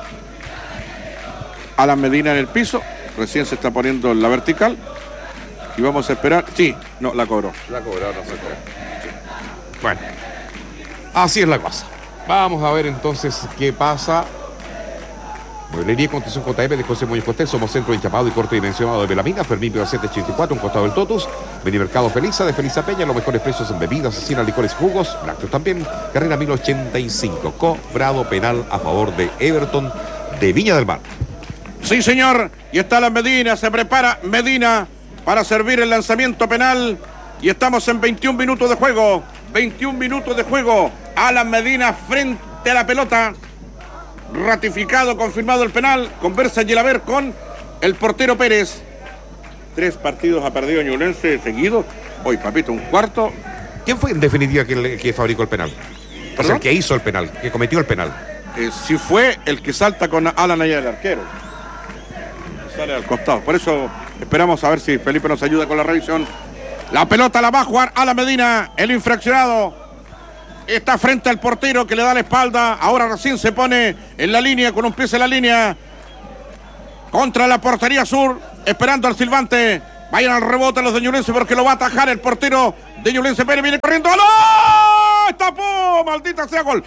Alan Medina en el piso. Recién se está poniendo la vertical. Y vamos a esperar. Sí, no, la cobró. La cobró, no se cobró. Sí. Bueno. Así es la cosa. Vamos a ver entonces qué pasa. Mueblería Construcción J M de José Muñoz Cortés. Somos centro de enchapado y corte dimensionado de Belamina. Fermín Viva ciento ochenta y cuatro, un costado del Totus. Minimercado Felisa de Felisa Peña. Los mejores precios en bebidas, asesinas, licores, jugos. Lácteos también. Carrera mil ochenta y cinco. Cobrado penal a favor de Everton de Viña del Mar. Sí, señor. Y está la Medina. Se prepara Medina para servir el lanzamiento penal. Y estamos en veintiún minutos de juego. veintiún minutos de juego. Alan Medina frente a la pelota. Ratificado, confirmado el penal. Conversa Gilaber con el portero Pérez. Tres partidos ha perdido Ñublense seguidos. Hoy, papito, un cuarto. ¿Quién fue en definitiva que, que fabricó el penal? O sea, el que hizo el penal, que cometió el penal. Eh, si fue el que salta con Alan allá, el arquero. Sale al costado. Por eso esperamos a ver si Felipe nos ayuda con la revisión. La pelota la va a jugar Alan Medina, el infraccionado. Está frente al portero que le da la espalda. Ahora recién se pone en la línea, con un pie en la línea. Contra la portería sur, esperando al silbante. Vayan al rebote los de Ñublense porque lo va a atajar el portero de Ñublense. Pérez viene corriendo. ¡Aló! ¡Tapó! ¡Maldita sea gol!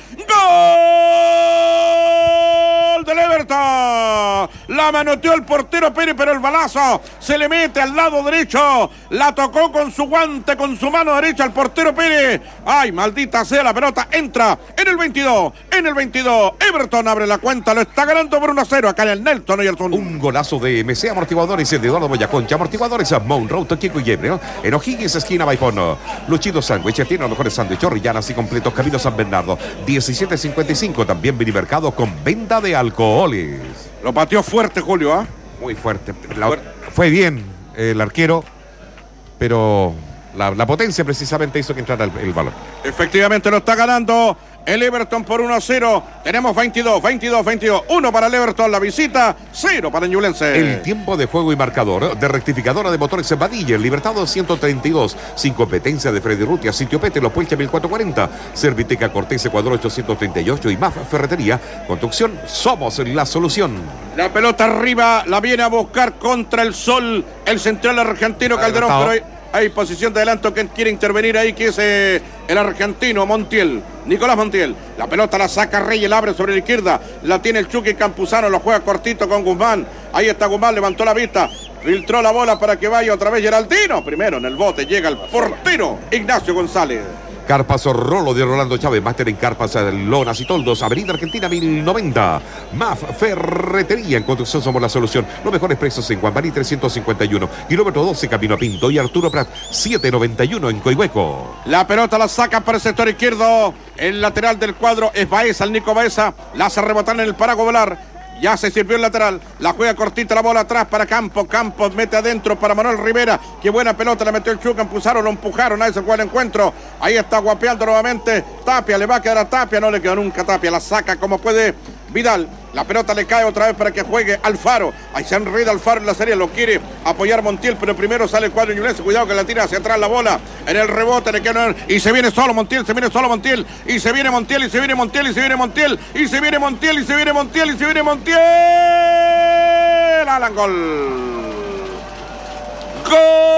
¡Gol del Everton! La manoteó el portero Pérez, pero el balazo se le mete al lado derecho. La tocó con su guante, con su mano derecha al portero Pérez. ¡Ay, maldita sea! La pelota entra en el veintidós. En el veintidós. Everton abre la cuenta. Lo está ganando por uno a cero. Acá en el Nelson Oyerson. Un golazo de M C Amortiguadores de Eduardo Boyaconcha. Amortiguadores a Monroe, Kiko y Gabriel. En O'Higgins, esquina Maipón. Luchito Sándwich. Tiene los mejores sándwiches Orrillanas y completos. Camino San Bernardo. diecisiete cincuenta y cinco. También Minimercado con venta de alcoholes. Lo pateó fuerte, Julio, ¿ah? ¿eh? Muy fuerte. La, fue bien el arquero, pero la, la potencia precisamente hizo que entrara el, el balón. Efectivamente lo está ganando el Everton por uno a cero. Tenemos veintidós, veintidós, veintidós. uno para el Everton, la visita, cero para el Ñublense. El tiempo de juego y marcador de rectificadora de motores en Badilla, el Libertado ciento treinta y dos. Sin competencia de Freddy Rutia, Sitio Pete, Los Puelche mil cuatrocientos cuarenta. Serviteca Cortés, Ecuador ochocientos treinta y ocho. Y M A F Ferretería. Construcción, somos la solución. La pelota arriba, la viene a buscar contra el sol el central argentino Calderón, pero hay, hay posición de adelanto que quiere intervenir ahí, que es eh, el argentino Montiel, Nicolás Montiel. La pelota la saca Reyes, la abre sobre la izquierda, la tiene el Chucky Campuzano, lo juega cortito con Guzmán. Ahí está Guzmán, levantó la vista, filtró la bola para que vaya otra vez Geraldino. Primero en el bote llega el portero Ignacio González. Carpas Rolo de Rolando Chávez, máster en carpas, lonas y toldos, Avenida Argentina mil noventa. M A F Ferretería, en construcción somos la solución. Los mejores precios en Juan Marí trescientos cincuenta y uno, kilómetro doce, camino a Pinto, y Arturo Prat setecientos noventa y uno en Coihueco. La pelota la saca para el sector izquierdo, el lateral del cuadro es Baeza, el Nico Baeza, la hace rebotar en el parago volar. Ya se sirvió el lateral, la juega cortita, la bola atrás para Campos, Campos mete adentro para Manuel Rivera, qué buena pelota, la metió el Chuca, empujaron, lo empujaron, ahí se fue el encuentro, ahí está guapeando nuevamente, Tapia, le va a quedar a Tapia, no le quedó nunca Tapia, la saca como puede Vidal, la pelota le cae otra vez para que juegue Alfaro, ahí se enreda Alfaro en la serie, lo quiere apoyar Montiel, pero primero sale el cuadro Ñublense, cuidado que la tira hacia atrás la bola, en el rebote le queda, y se viene solo Montiel, se viene solo Montiel, y se viene Montiel, y se viene Montiel, y se viene Montiel, y se viene Montiel, y se viene Montiel, y se viene Montiel, Alan, gol. Gol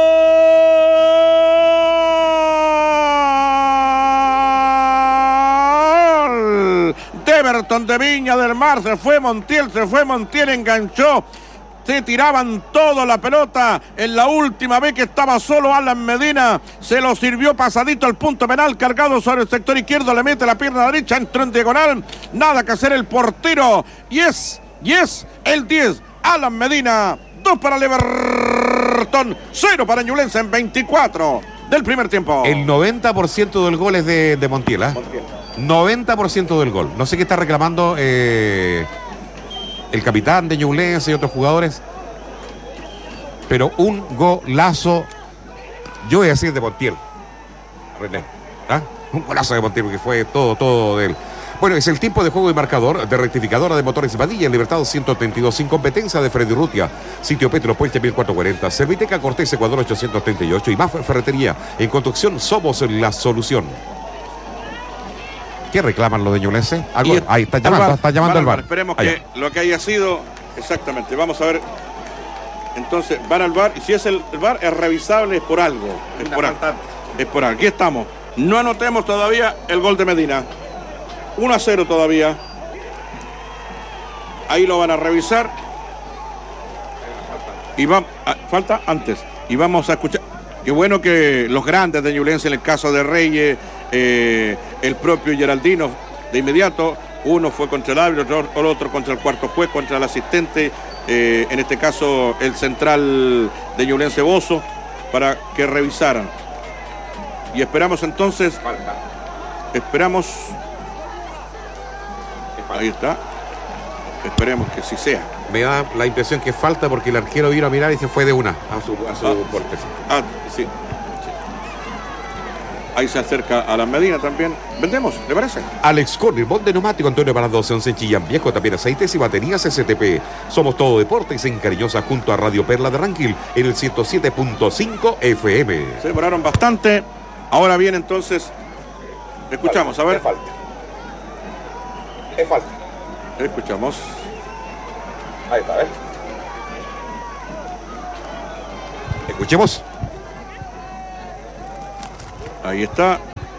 de Everton de Viña del Mar, se fue Montiel, se fue Montiel, enganchó. Se tiraban todo la pelota. En la última vez que estaba solo Alan Medina, se lo sirvió pasadito al punto penal, cargado sobre el sector izquierdo, le mete la pierna derecha, entró en diagonal. Nada que hacer el portero. Y es, y es el diez, Alan Medina. dos para el Everton, cero para Ñublense en veinticuatro del primer tiempo. El noventa por ciento del gol es de, de Montiel, ¿eh? Montiel. noventa por ciento del gol. No sé qué está reclamando eh, el capitán de Ñublense y otros jugadores, pero un golazo, yo voy a decir de Montiel, René, ¿ah? Un golazo de Montiel, porque fue todo, todo de él. Bueno, es el tiempo de juego y marcador de rectificadora de motores Badilla, en Libertado ciento treinta y dos, sin competencia de Freddy Rutia, Sitio Petro Puente mil cuatrocientos cuarenta, Serviteca Cortés, Ecuador ochocientos treinta y ocho, y M A F Ferretería. En construcción somos la solución. ¿Qué reclaman los de Ñublense? Y ahí está llamando, está llamando al V A R. Esperemos Allá. que lo que haya sido, exactamente, vamos a ver. Entonces, van al V A R, y si es el, el V A R es revisable, es por algo. Es por algo. Es por algo. Aquí estamos. No anotemos todavía el gol de Medina. uno a cero todavía. Ahí lo van a revisar. Y va, ah, falta antes. Y vamos a escuchar. Qué bueno que los grandes de Ñublense, en el caso de Reyes, eh, el propio Geraldino, de inmediato, uno fue contra el árbitro, otro, el otro contra el cuarto juez, contra el asistente, eh, en este caso el central de Ñublense Bozo, para que revisaran. Y esperamos entonces, esperamos, ahí está, esperemos que sí sea. Me da la impresión que falta porque el arquero vino a mirar y se fue de una a su, a su ah, porte. Ah, sí. sí. Ahí se acerca a la Medina también. Vendemos, ¿le parece? Alex Corner, molde neumático, Antonio Parados, once en Chillán Viejo, también aceites y baterías S T P. Somos todo deportes en Cariñosa junto a Radio Perla de Ranquil en el ciento siete punto cinco F M. Se demoraron bastante. Ahora bien, entonces, escuchamos, a ver. Es falta. Es falta. Escuchamos. Ahí está, ¿eh? Escuchemos. Ahí está.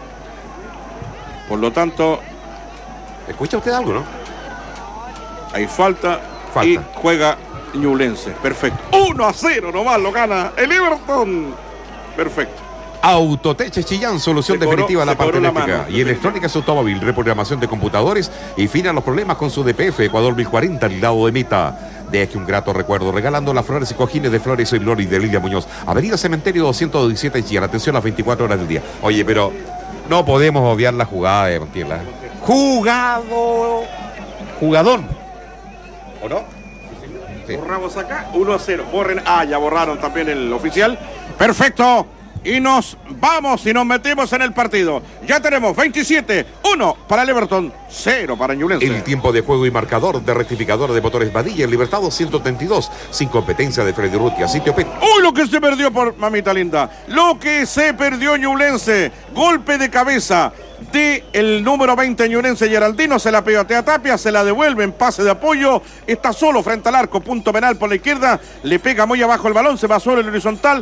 Por lo tanto, ¿escucha usted algo, no? hay falta, Falta. y juega Ñublense. Perfecto. uno a cero nomás lo gana el Everton. Perfecto. Autoteche Chillán, solución Se cobró- definitiva a la se parte cobró la eléctrica mano. y electrónica su automóvil, reprogramación de computadores y fin a los problemas con su D P F Ecuador mil cuarenta al lado de Meta. Deje un grato recuerdo regalando las flores y cojines de Flores y Lori de Lilia Muñoz. Avenida Cementerio doscientos diecisiete Chillán. Atención las veinticuatro horas del día. Oye, pero no podemos obviar la jugada de Montiel. ¿eh? Jugado. Jugadón. ¿O no? Sí. Borramos acá, uno a cero. Borren. Ah, ya borraron también el oficial. Perfecto. Y nos vamos y nos metemos en el partido. Ya tenemos veintisiete, uno para el Everton, cero para Ñublense. El tiempo de juego y marcador de rectificador de motores Badilla en Libertad ciento treinta y dos. Sin competencia de Freddy Rutia. Sitio P. Uy, lo que se perdió por mamita linda. Lo que se perdió Ñublense. Golpe de cabeza de el número veinte Ñublense, Geraldino. Se la pegotea a Tapia, se la devuelve en pase de apoyo. Está solo frente al arco. Punto penal por la izquierda. Le pega muy abajo el balón. Se va sobre el horizontal.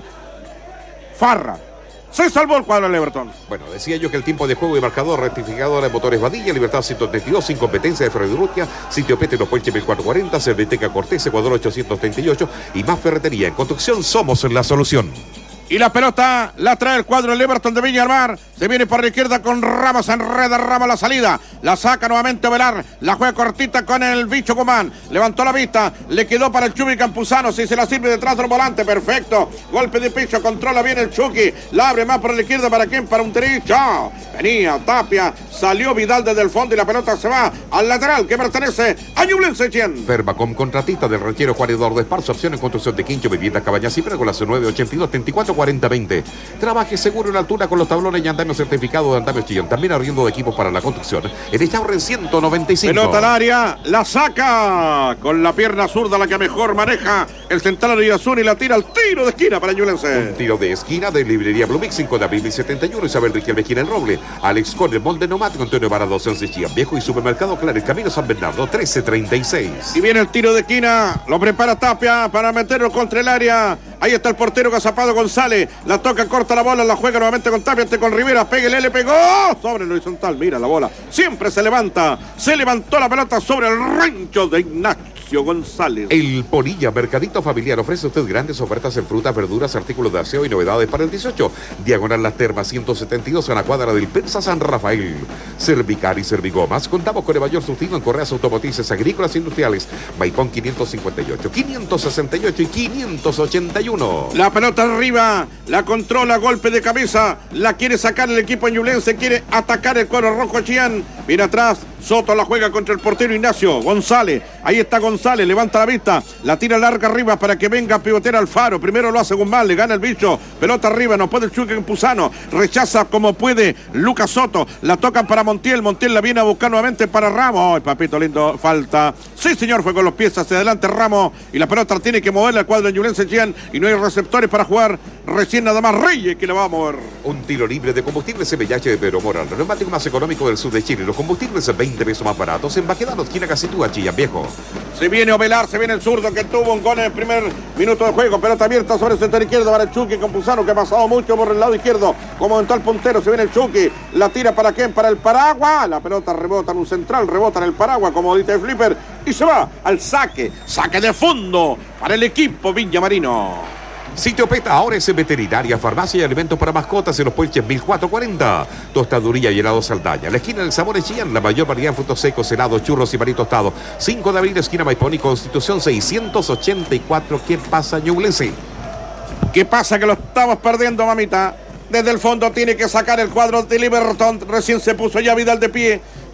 Farra. Se salvó el cuadro del Everton. Bueno, decía yo que el tiempo de juego y marcador rectificador de motores Badilla, Libertad ciento treinta y dos, sin competencia de Freddy Rutia, Sitio Pete, Los Puelches mil cuatrocientos cuarenta, Cerveteca Cortés, Ecuador ochocientos treinta y ocho y más ferretería. En construcción somos la solución. Y la pelota la trae el cuadro del Everton de Viña del Mar. Se viene por la izquierda con Ramos, enreda Ramos la salida. La saca nuevamente Velar. La juega cortita con el bicho Guzmán. Levantó la vista. Le quedó para el Chucky Campuzano. Si se la sirve detrás del volante. Perfecto. Golpe de pecho. Controla bien el Chucky. La abre más por la izquierda. ¿Para quién? Para un derecho. Venía Tapia. Salió Vidal desde el fondo y la pelota se va al lateral que pertenece a Ñublense. Fermacom, contratista del ranchero Juan Eduardo Esparza. Opción en construcción de quincho, vivienda, cabañas y con nueve ochenta y dos, treinta y cuatro, cuarenta, veinte. Trabaje seguro en altura con los tablones y andamios certificados de Andamios Chillán. También arriendo de equipos para la construcción. En Echaurren ciento noventa y cinco. Pelota al área, la saca con la pierna zurda, la que mejor maneja el central Irazún, y la tira al tiro de esquina para Ñublense. Un tiro de esquina de librería Blumix, cinco de abril y setenta y uno. Isabel Riquelme, esquina El Roble. Alex Corner, molde neumático, Antonio Barado, once Chillán Viejo y Supermercado Claro, el Camino San Bernardo, trece treinta y seis. Y viene el tiro de esquina, lo prepara Tapia para meterlo contra el área. Ahí está el portero Gazapado González. La toca, corta la bola, la juega nuevamente con Tapia, ante con Rivera. Pégale, le pegó sobre el horizontal. Mira la bola. Siempre se levanta. Se levantó la pelota sobre el rancho de Ignacio González. El Polilla Mercadito Familiar ofrece a usted grandes ofertas en frutas, verduras, artículos de aseo y novedades para el dieciocho. Diagonal Las Termas ciento setenta y dos en la cuadra del Pensa San Rafael. Cervicar y Servigomas. Contamos con el mayor surtido en correas automotrices agrícolas e industriales. Maipón quinientos cincuenta y ocho, quinientos sesenta y ocho y quinientos ochenta y uno. La pelota arriba, la controla, golpe de cabeza, la quiere sacar el equipo ñublense, quiere atacar el cuadro rojo Chillán. Viene atrás, Soto la juega contra el portero Ignacio González. Ahí está González, levanta la vista, la tira larga arriba para que venga a pivotear Alfaro. Primero lo hace Guzmán, le gana el bicho. Pelota arriba, no puede el Chucky Campuzano. Rechaza como puede Lucas Soto. La tocan para Montiel. Montiel la viene a buscar nuevamente para Ramos. Ay, papito lindo, falta. Sí, señor, fue con los pies hacia adelante Ramos. Y la pelota tiene que moverla al cuadro de Ñublense Chillán. Y no hay receptores para jugar. Recién nada más Reyes que le va a mover. Un tiro libre de combustible C B H de Pedro Moral. El neumático más económico del sur de Chile. Los combustibles veinte pesos más baratos en Baquedano, esquina Casitúa, Chillán Viejo. Se viene Ovelar, se viene el zurdo que tuvo un gol en el primer minuto de juego. Pelota abierta sobre el sector izquierdo para el Chucky Campuzano, que ha pasado mucho por el lado izquierdo. Como entró el puntero, se viene el Chucky. La tira para quién, para el Paragua. La pelota rebota en un central, rebota en el Paragua, como dice el Flipper. Y se va al saque. Saque de fondo para el equipo Viña Marino. Sitio Peta ahora es veterinaria, farmacia y alimentos para mascotas en Los Puelches mil cuatrocientos cuarenta. Tostaduría y helado Saldaña. La esquina del sabor es Chillán, la mayor variedad de frutos secos, helados, churros y maní tostado. cinco de abril, esquina Maipón y Constitución seiscientos ochenta y cuatro. ¿Qué pasa, Ñublense? ¿Qué pasa? Que lo estamos perdiendo, mamita. Desde el fondo tiene que sacar el cuadro de Liberton. Recién se puso ya Vidal de pie.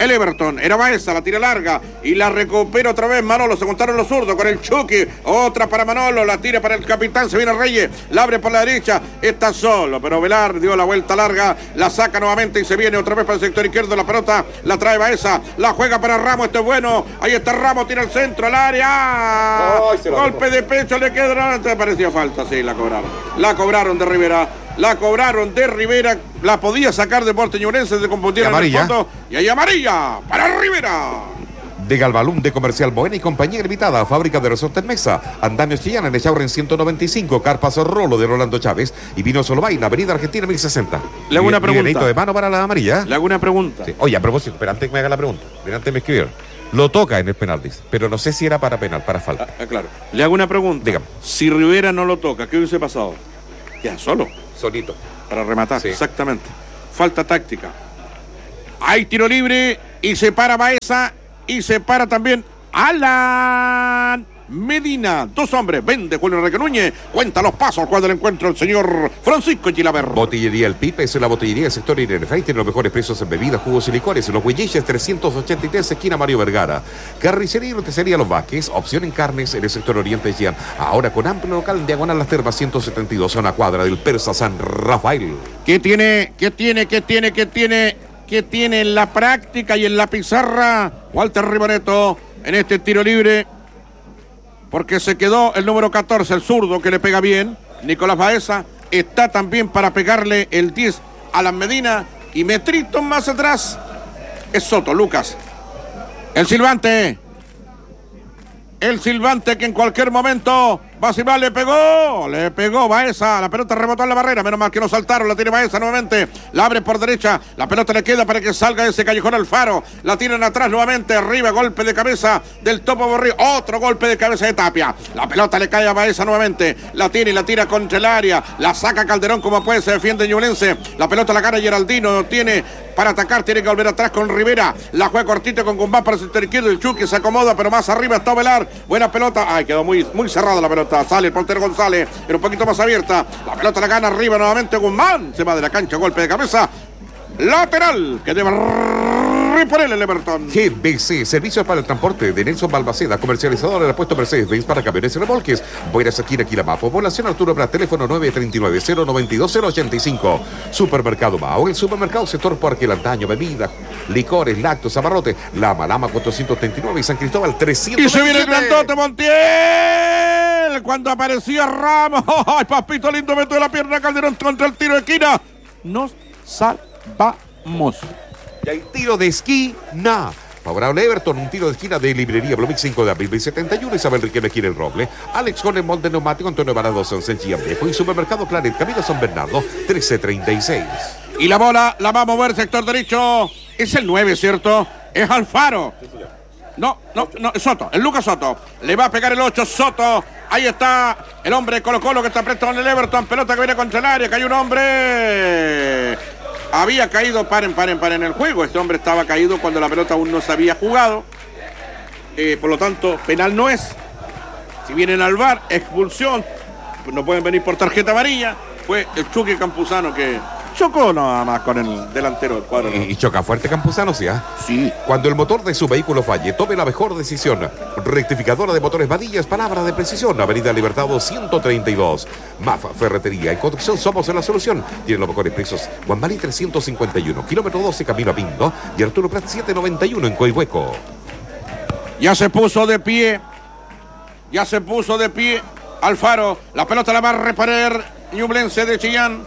el Everton. Era Baeza, la tira larga y la recupera otra vez Manolo. Se contaron los zurdos con el Chucky. Otra para Manolo, la tira para el capitán. Se viene Reyes, la abre por la derecha. Está solo, pero Velar dio la vuelta larga. La saca nuevamente y se viene otra vez para el sector izquierdo. La pelota la trae Baeza. La juega para Ramos. Esto es bueno. Ahí está Ramos, tira al centro, al área. Oh, golpe de pecho, le queda. Antes parecía falta, sí, la cobraron. La cobraron de Rivera. La cobraron de Rivera, la podía sacar de Porteñurense, se confundieron en el fondo. Y ahí amarilla para Rivera. De Galbalún, de Comercial Boena y Compañía Limitada, fábrica de resortes Mesa, Andamio Chillán en Echaurren ciento noventa y cinco, Carpas Rolo de Rolando Chávez y Vino Solobaina, Avenida Argentina mil sesenta. Le hago una pregunta. De mano para la amarilla. Le hago una pregunta. Sí. Oye, a propósito, pero antes que me haga la pregunta, pero antes me escribieron. Lo toca en el penal, dice, pero no sé si era para penal, para falta. Ah, claro. Le hago una pregunta. Dígame. Si Rivera no lo toca, ¿qué hubiese pasado? Ya, solo. Solito. Para rematar, sí. Exactamente. Falta táctica. Hay tiro libre y se para Baeza y se para también Alan Medina. Dos hombres. Vende Julio Enrique Núñez. Cuenta los pasos cuando el encuentro el señor Francisco Chilaver. Botillería El Pipe es la botillería del sector Irenefrey. Tiene los mejores precios en bebidas, jugos y licores. En los Huelliches trescientos ochenta y tres, esquina Mario Vergara. Carnicería y roticería Los Vázquez. Opción en carnes en el sector Oriente de Chillán. Ahora con amplio local en diagonal Las Termas ciento setenta y dos, zona cuadra del Persa San Rafael. ¿Qué tiene? ¿Qué tiene? ¿Qué tiene? ¿Qué tiene? ¿Qué tiene en la práctica y en la pizarra Walter Riboneto en este tiro libre? Porque se quedó el número catorce, el zurdo, que le pega bien. Nicolás Baeza está también para pegarle el diez a la Medina. Y metritos más atrás es Soto, Lucas. El silbante. El silbante que en cualquier momento va a silbar, le pegó. Le pegó Baeza. La pelota rebotó en la barrera. Menos mal que no saltaron. La tiene Baeza nuevamente. La abre por derecha. La pelota le queda para que salga ese callejón Alfaro. La tiran atrás nuevamente. Arriba, golpe de cabeza del Topo Borrillo. Otro golpe de cabeza de Tapia. La pelota le cae a Baeza nuevamente. La tiene y la tira contra el área. La saca Calderón como puede. Se defiende Ñublense. La pelota la gana Geraldino. Tiene para atacar. Tiene que volver atrás con Rivera. La juega cortito con Gumbán para el sector izquierdo. El Chucky se acomoda, pero más arriba está Velar. Buena pelota. Ay, quedó muy, muy cerrada la pelota. Sale el portero González, pero un poquito más abierta. La pelota la gana arriba nuevamente Guzmán. Se va de la cancha, golpe de cabeza. Lateral, que debe reponer el Everton. G B C, servicios para el transporte de Nelson Balmaceda, comercializador del puesto Mercedes-Benz para camiones y remolques. Buenas aquí, aquí la Mapo, población Arturo Prat, teléfono nueve tres nueve, cero nueve dos, cero ocho cinco. Supermercado Mao, el supermercado sector Parque Lantaño, bebidas, licores, lácteos, abarrotes, Lama, Lama cuatrocientos treinta y nueve y San Cristóbal trescientos veintisiete. Y se viene el grandote Montiel, cuando aparecía Ramos. ¡Ay, papito lindo! Metió la pierna Calderón contra el tiro de esquina. Nos salvamos. Y hay tiro de esquina. Favorable Everton, un tiro de esquina de librería Blomix cinco de abril setenta y uno. Isabel Riquelme quiere el roble. Alex con el molde neumático, Antonio Varado San Chillán Viejo y Supermercado Planet, Camino San Bernardo, trece treinta y seis. Y la bola la va a mover sector derecho. Es el nueve, ¿cierto? Es Alfaro. No, no, no, es Soto, el Lucas Soto. Le va a pegar el ocho, Soto. Ahí está el hombre de Colo Colo que está presto en el Everton. Pelota que viene contra el área, que hay un hombre. Había caído, paren, paren, paren el juego. Este hombre estaba caído cuando la pelota aún no se había jugado. Eh, por lo tanto, penal no es. Si vienen al V A R, expulsión. No pueden venir por tarjeta amarilla. Fue el Chucky Campuzano que chocó nada más con el delantero del cuadro. Y, y choca fuerte Campuzano, ¿sí? ¿eh? Sí. Cuando el motor de su vehículo falle, tome la mejor decisión. Rectificadora de motores Vadillas, palabra de precisión. Avenida Libertado ciento treinta y dos. Mafa, Ferretería y Construcción, somos la solución. Tienen los mejores precios. Guambalí trescientos cincuenta y uno, kilómetro doce, camino a Pindo. Y Arturo Prat setecientos noventa y uno en Coihueco. Ya se puso de pie. Ya se puso de pie Alfaro. La pelota la va a reparar Ñublense de Chillán.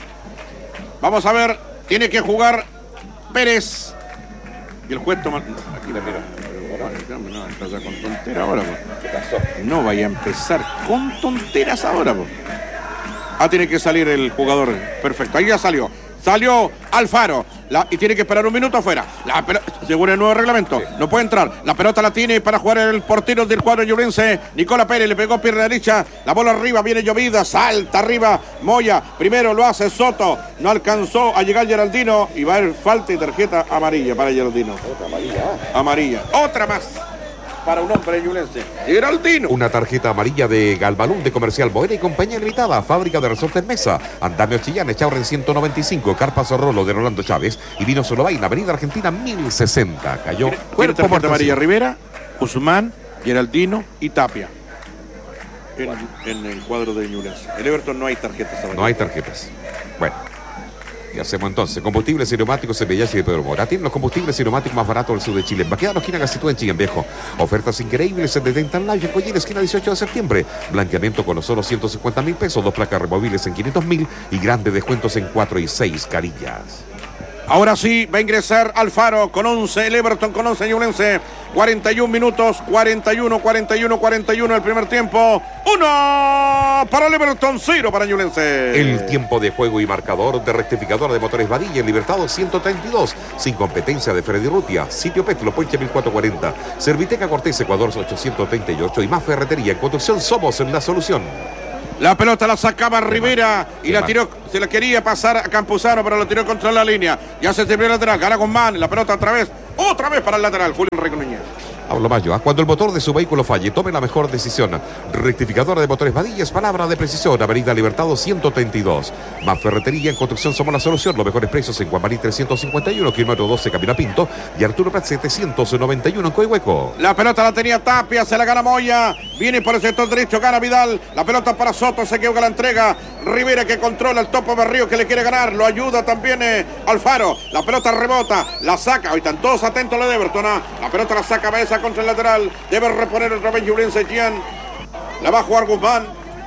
Vamos a ver, tiene que jugar Pérez. Y el juez toma. Aquí la mira. No, empezar con tonteras ahora, pues. No vaya a empezar con tonteras ahora, pues. Ah, tiene que salir el jugador. Perfecto, ahí ya salió. Salió Alfaro. La, y tiene que esperar un minuto afuera. La pelota, según el nuevo reglamento, sí. No puede entrar. La pelota la tiene para jugar el portero del cuadro ñublense. Nicolás Pérez le pegó pierna derecha. La bola arriba, viene llovida. Salta arriba Moya. Primero lo hace Soto. No alcanzó a llegar Geraldino. Y va a haber falta y tarjeta amarilla para Geraldino. Otra amarilla. Amarilla. Otra más. para un hombre de Ñublense. Geraldino. Una tarjeta amarilla de Galbalún de Comercial Boera y Compañía Limitada, fábrica de resortes Mesa, Andamio Chillán, Echaurren ciento noventa y cinco, Carpa Zorrolo de Rolando Chávez y Vino Solobaina, Avenida Argentina mil sesenta. Cayó cuerpo tarjeta amarilla Rivera, Guzmán, Geraldino y Tapia. En, en el cuadro de Ñublense. El Everton no hay tarjetas amarillas. No hay tarjetas. Bueno. ¿Qué hacemos entonces? Combustibles y neumáticos en Villache de Pedro Mora. Tienen los combustibles y neumáticos más baratos del sur de Chile. En Baquedano, esquina Gasitú en Chillán Viejo. Ofertas increíbles en Dental Life en Coyín, esquina dieciocho de septiembre. Blanqueamiento con los solo ciento cincuenta mil pesos. Dos placas removibles en quinientos mil y grandes descuentos en cuatro y seis carillas. Ahora sí, va a ingresar Alfaro con once, el Everton con once, Ñublense. cuarenta y un minutos, cuarenta y uno, cuarenta y uno, cuarenta y uno el primer tiempo. uno para el Everton, cero para Ñublense. El tiempo de juego y marcador de rectificador de motores Badilla en Libertado ciento treinta y dos. Sin competencia de Freddy Rutia. Sitio Petro, Puente mil cuatrocientos cuarenta. Serviteca Cortés, Ecuador ochocientos treinta y ocho. Y más ferretería. En construcción somos en la solución. La pelota la sacaba Rivera y la tiró, se la quería pasar a Campuzano, pero la tiró contra la línea. Ya se terminó el lateral, gana Guzmán, la pelota otra vez, otra vez para el lateral, Julio Enrique Núñez. Hablo Mayo, ¿eh? Cuando el motor de su vehículo falle, tome la mejor decisión. Rectificadora de motores Badilla es palabra de precisión. Avenida Libertado ciento treinta y dos. Más ferretería en construcción somos la solución. Los mejores precios en Guamarí trescientos cincuenta y uno, kilómetro doce, Camino a Pinto. Y Arturo Prat setecientos noventa y uno en Coihueco. La pelota la tenía Tapia, se la gana Moya. Viene por el sector derecho, gana Vidal. La pelota para Soto, se equivoca la entrega. Rivera que controla el Topo Berrío que le quiere ganar. Lo ayuda también eh, Alfaro. La pelota rebota, la saca. Hoy están todos atentos a la de Everton. ¿eh? La pelota la saca Baeza contra el lateral. Debe reponer otra vez Ñublense Gian. La va a jugar Guzmán.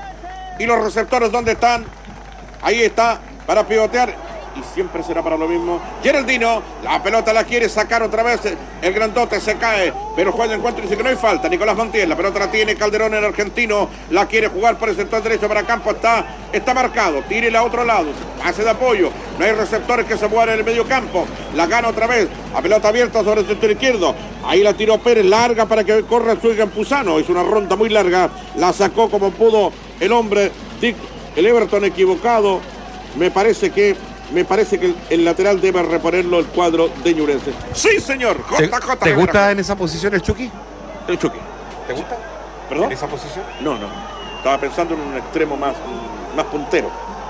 Y los receptores, ¿dónde están? Ahí está, para pivotear. Y siempre será para lo mismo. Geraldino, la pelota la quiere sacar otra vez. El grandote se cae, pero juega el encuentro y dice que no hay falta. Nicolás Montiel, la pelota la tiene Calderón, el argentino. La quiere jugar por el sector derecho para campo. Está, está marcado. Tírela a otro lado. Hace de apoyo. No hay receptores que se muevan en el medio campo. La gana otra vez. La pelota abierta sobre el sector izquierdo. Ahí la tiró Pérez, larga para que corra su Campuzano. Hizo una ronda muy larga. La sacó como pudo el hombre. El Everton equivocado. Me parece que Me parece que el, el lateral debe reponerlo el cuadro de Ñublense. Sí, señor. J J ¿Te, ¿te gusta en esa posición el Chucky? El Chucky. ¿Te gusta? ¿Perdón? ¿En esa posición? No, no. Estaba pensando en un extremo más, más puntero.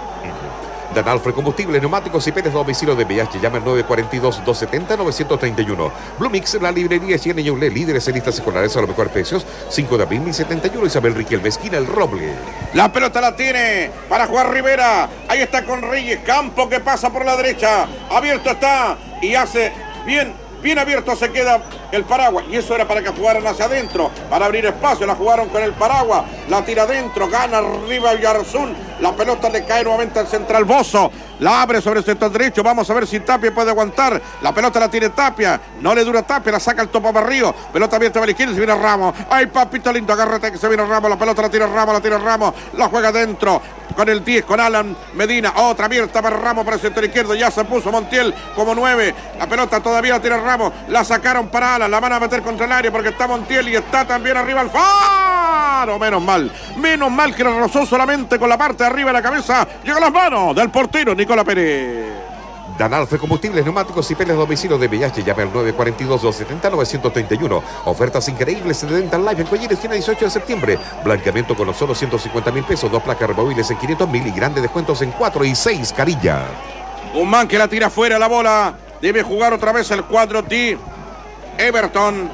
Dan Alfred Combustibles, Neumáticos y Pérez Domicilio de V I H. Llama al nueve cuatro dos, dos siete cero, nueve tres uno. Blue Mix, la librería Chile Ñuble, líderes en listas escolares a los mejores precios. cinco de abril, mil setenta y uno. Isabel Riquelme, esquina El Roble. La pelota la tiene para jugar Rivera. Ahí está con Reyes. Campo que pasa por la derecha. Abierto está y hace bien. Bien abierto se queda el paraguas. Y eso era para que jugaran hacia adentro. Para abrir espacio. La jugaron con el paraguas. La tira adentro. Gana arriba Yarzún. La pelota le cae nuevamente al central Bozo. La abre sobre el sector derecho. Vamos a ver si Tapia puede aguantar. La pelota la tiene Tapia. No le dura Tapia. La saca el Topo Barrío. Pelota abierta a la izquierda. Se viene Ramos. Ay, papito lindo. Agárrate que se viene Ramos. La pelota la tira Ramos. La tira Ramos. La juega adentro. Con el diez. Con Alan Medina. Otra abierta para Ramos para el sector izquierdo. Ya se puso Montiel como nueve. La pelota todavía la tira Ramos. La sacaron para Alan. La van a meter contra el área porque está Montiel y está también arriba Alfaro. Menos mal. Menos mal que lo rozó solamente con la parte de arriba de la cabeza. Llega a las manos del portero Nicolás Pérez. Dan Alfred Combustibles, Neumáticos y Pérez Domicilio de V I H. Llame al nueve cuatro dos, dos siete cero, nueve tres uno. Ofertas increíbles en Dental Life en Coyín, esquina dieciocho de septiembre. Blanqueamiento con los solo ciento cincuenta mil pesos. Dos placas removibles en quinientos mil y grandes descuentos en cuatro y seis carillas. Guzmán que la tira fuera la bola. Debe jugar otra vez el cuadro de Everton.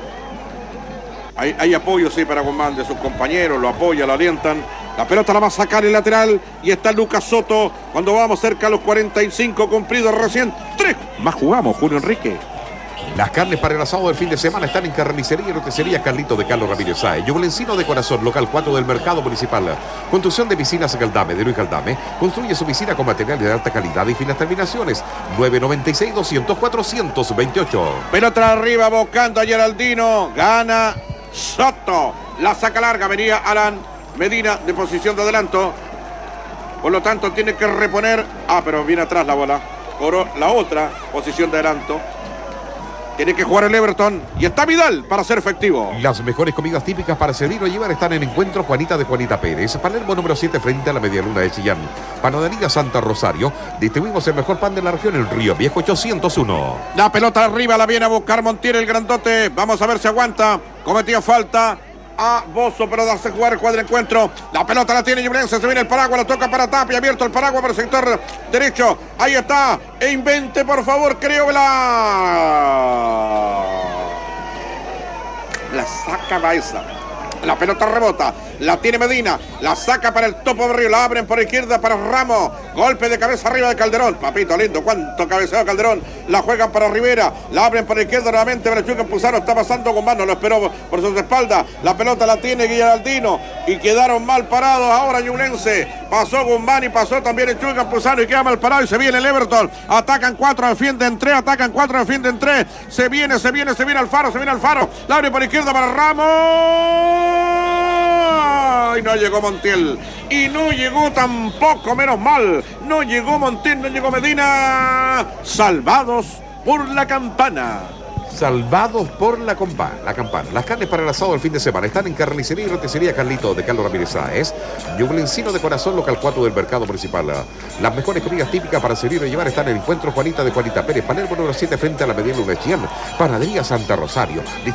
Hay, hay apoyo, sí, para Guzmán de sus compañeros. Lo apoya, lo alientan. La pelota la va a sacar el lateral y está Lucas Soto cuando vamos cerca a los cuarenta y cinco cumplidos recién. Tres más jugamos, Julio Enrique. Las carnes para el asado del fin de semana están en Carnicería y Roticería Carlito de Carlos Ramírez Sáez. Yublencino de Corazón, local cuatro del Mercado Municipal. Construcción de piscinas Galdame, de Luis Galdame. Construye su piscina con materiales de alta calidad y finas terminaciones. nueve nueve seis, doscientos, cuatrocientos veintiocho. Pelota arriba, buscando a Geraldino. Gana Soto. La saca larga, venía Alan Medina de posición de adelanto. Por lo tanto, tiene que reponer. Ah, pero viene atrás la bola. Por la otra posición de adelanto. Tiene que jugar el Everton y está Vidal para ser efectivo. Las mejores comidas típicas para servir o llevar están en Encuentro Juanita de Juanita Pérez, Palermo número siete frente a la Medialuna de Chillán. Panadería Santa Rosario, distribuimos el mejor pan de la región en Río Viejo ochocientos uno. La pelota arriba la viene a buscar Montiel, el grandote. Vamos a ver si aguanta. Cometió falta a Bozo, pero darse jugar el cuadrencuentro. La pelota la tiene Ñublense, se viene el paraguas, lo toca para Tapia, abierto el paraguas para el sector derecho. Ahí está, e invente por favor, creo la... La saca Baeza. La pelota rebota, la tiene Medina, la saca para el topo Berrío, la abren por izquierda para Ramos, golpe de cabeza arriba de Calderón, papito lindo, cuánto cabeceo Calderón, la juegan para Rivera, la abren por izquierda nuevamente para el Chuca Puzano, está pasando con mano, lo esperó por sus espaldas, la pelota la tiene Guilleraldino y quedaron mal parados ahora Ñublense, pasó Guzmán y pasó también el Chuca Puzano y queda mal parado y se viene el Everton, atacan cuatro, defienden tres, atacan cuatro, defienden tres, se viene, se viene, se viene Alfaro, se viene Alfaro, la abre por izquierda para Ramos. Y no llegó Montiel. Y no llegó tampoco, menos mal. No llegó Montiel, no llegó Medina. Salvados por la campana. Salvados por la, compa, la campana. Las carnes para el asado del fin de semana están en Carnicería y Roticería Carlito de Carlos Ramírez Sáez. Ñublencino de corazón, local cuatro del mercado principal. Las mejores comidas típicas para servir y llevar están en el Encuentro Juanita de Juanita Pérez, Palermo número siete frente a la Medialuna de Chillán. Panadería Santa Rosario.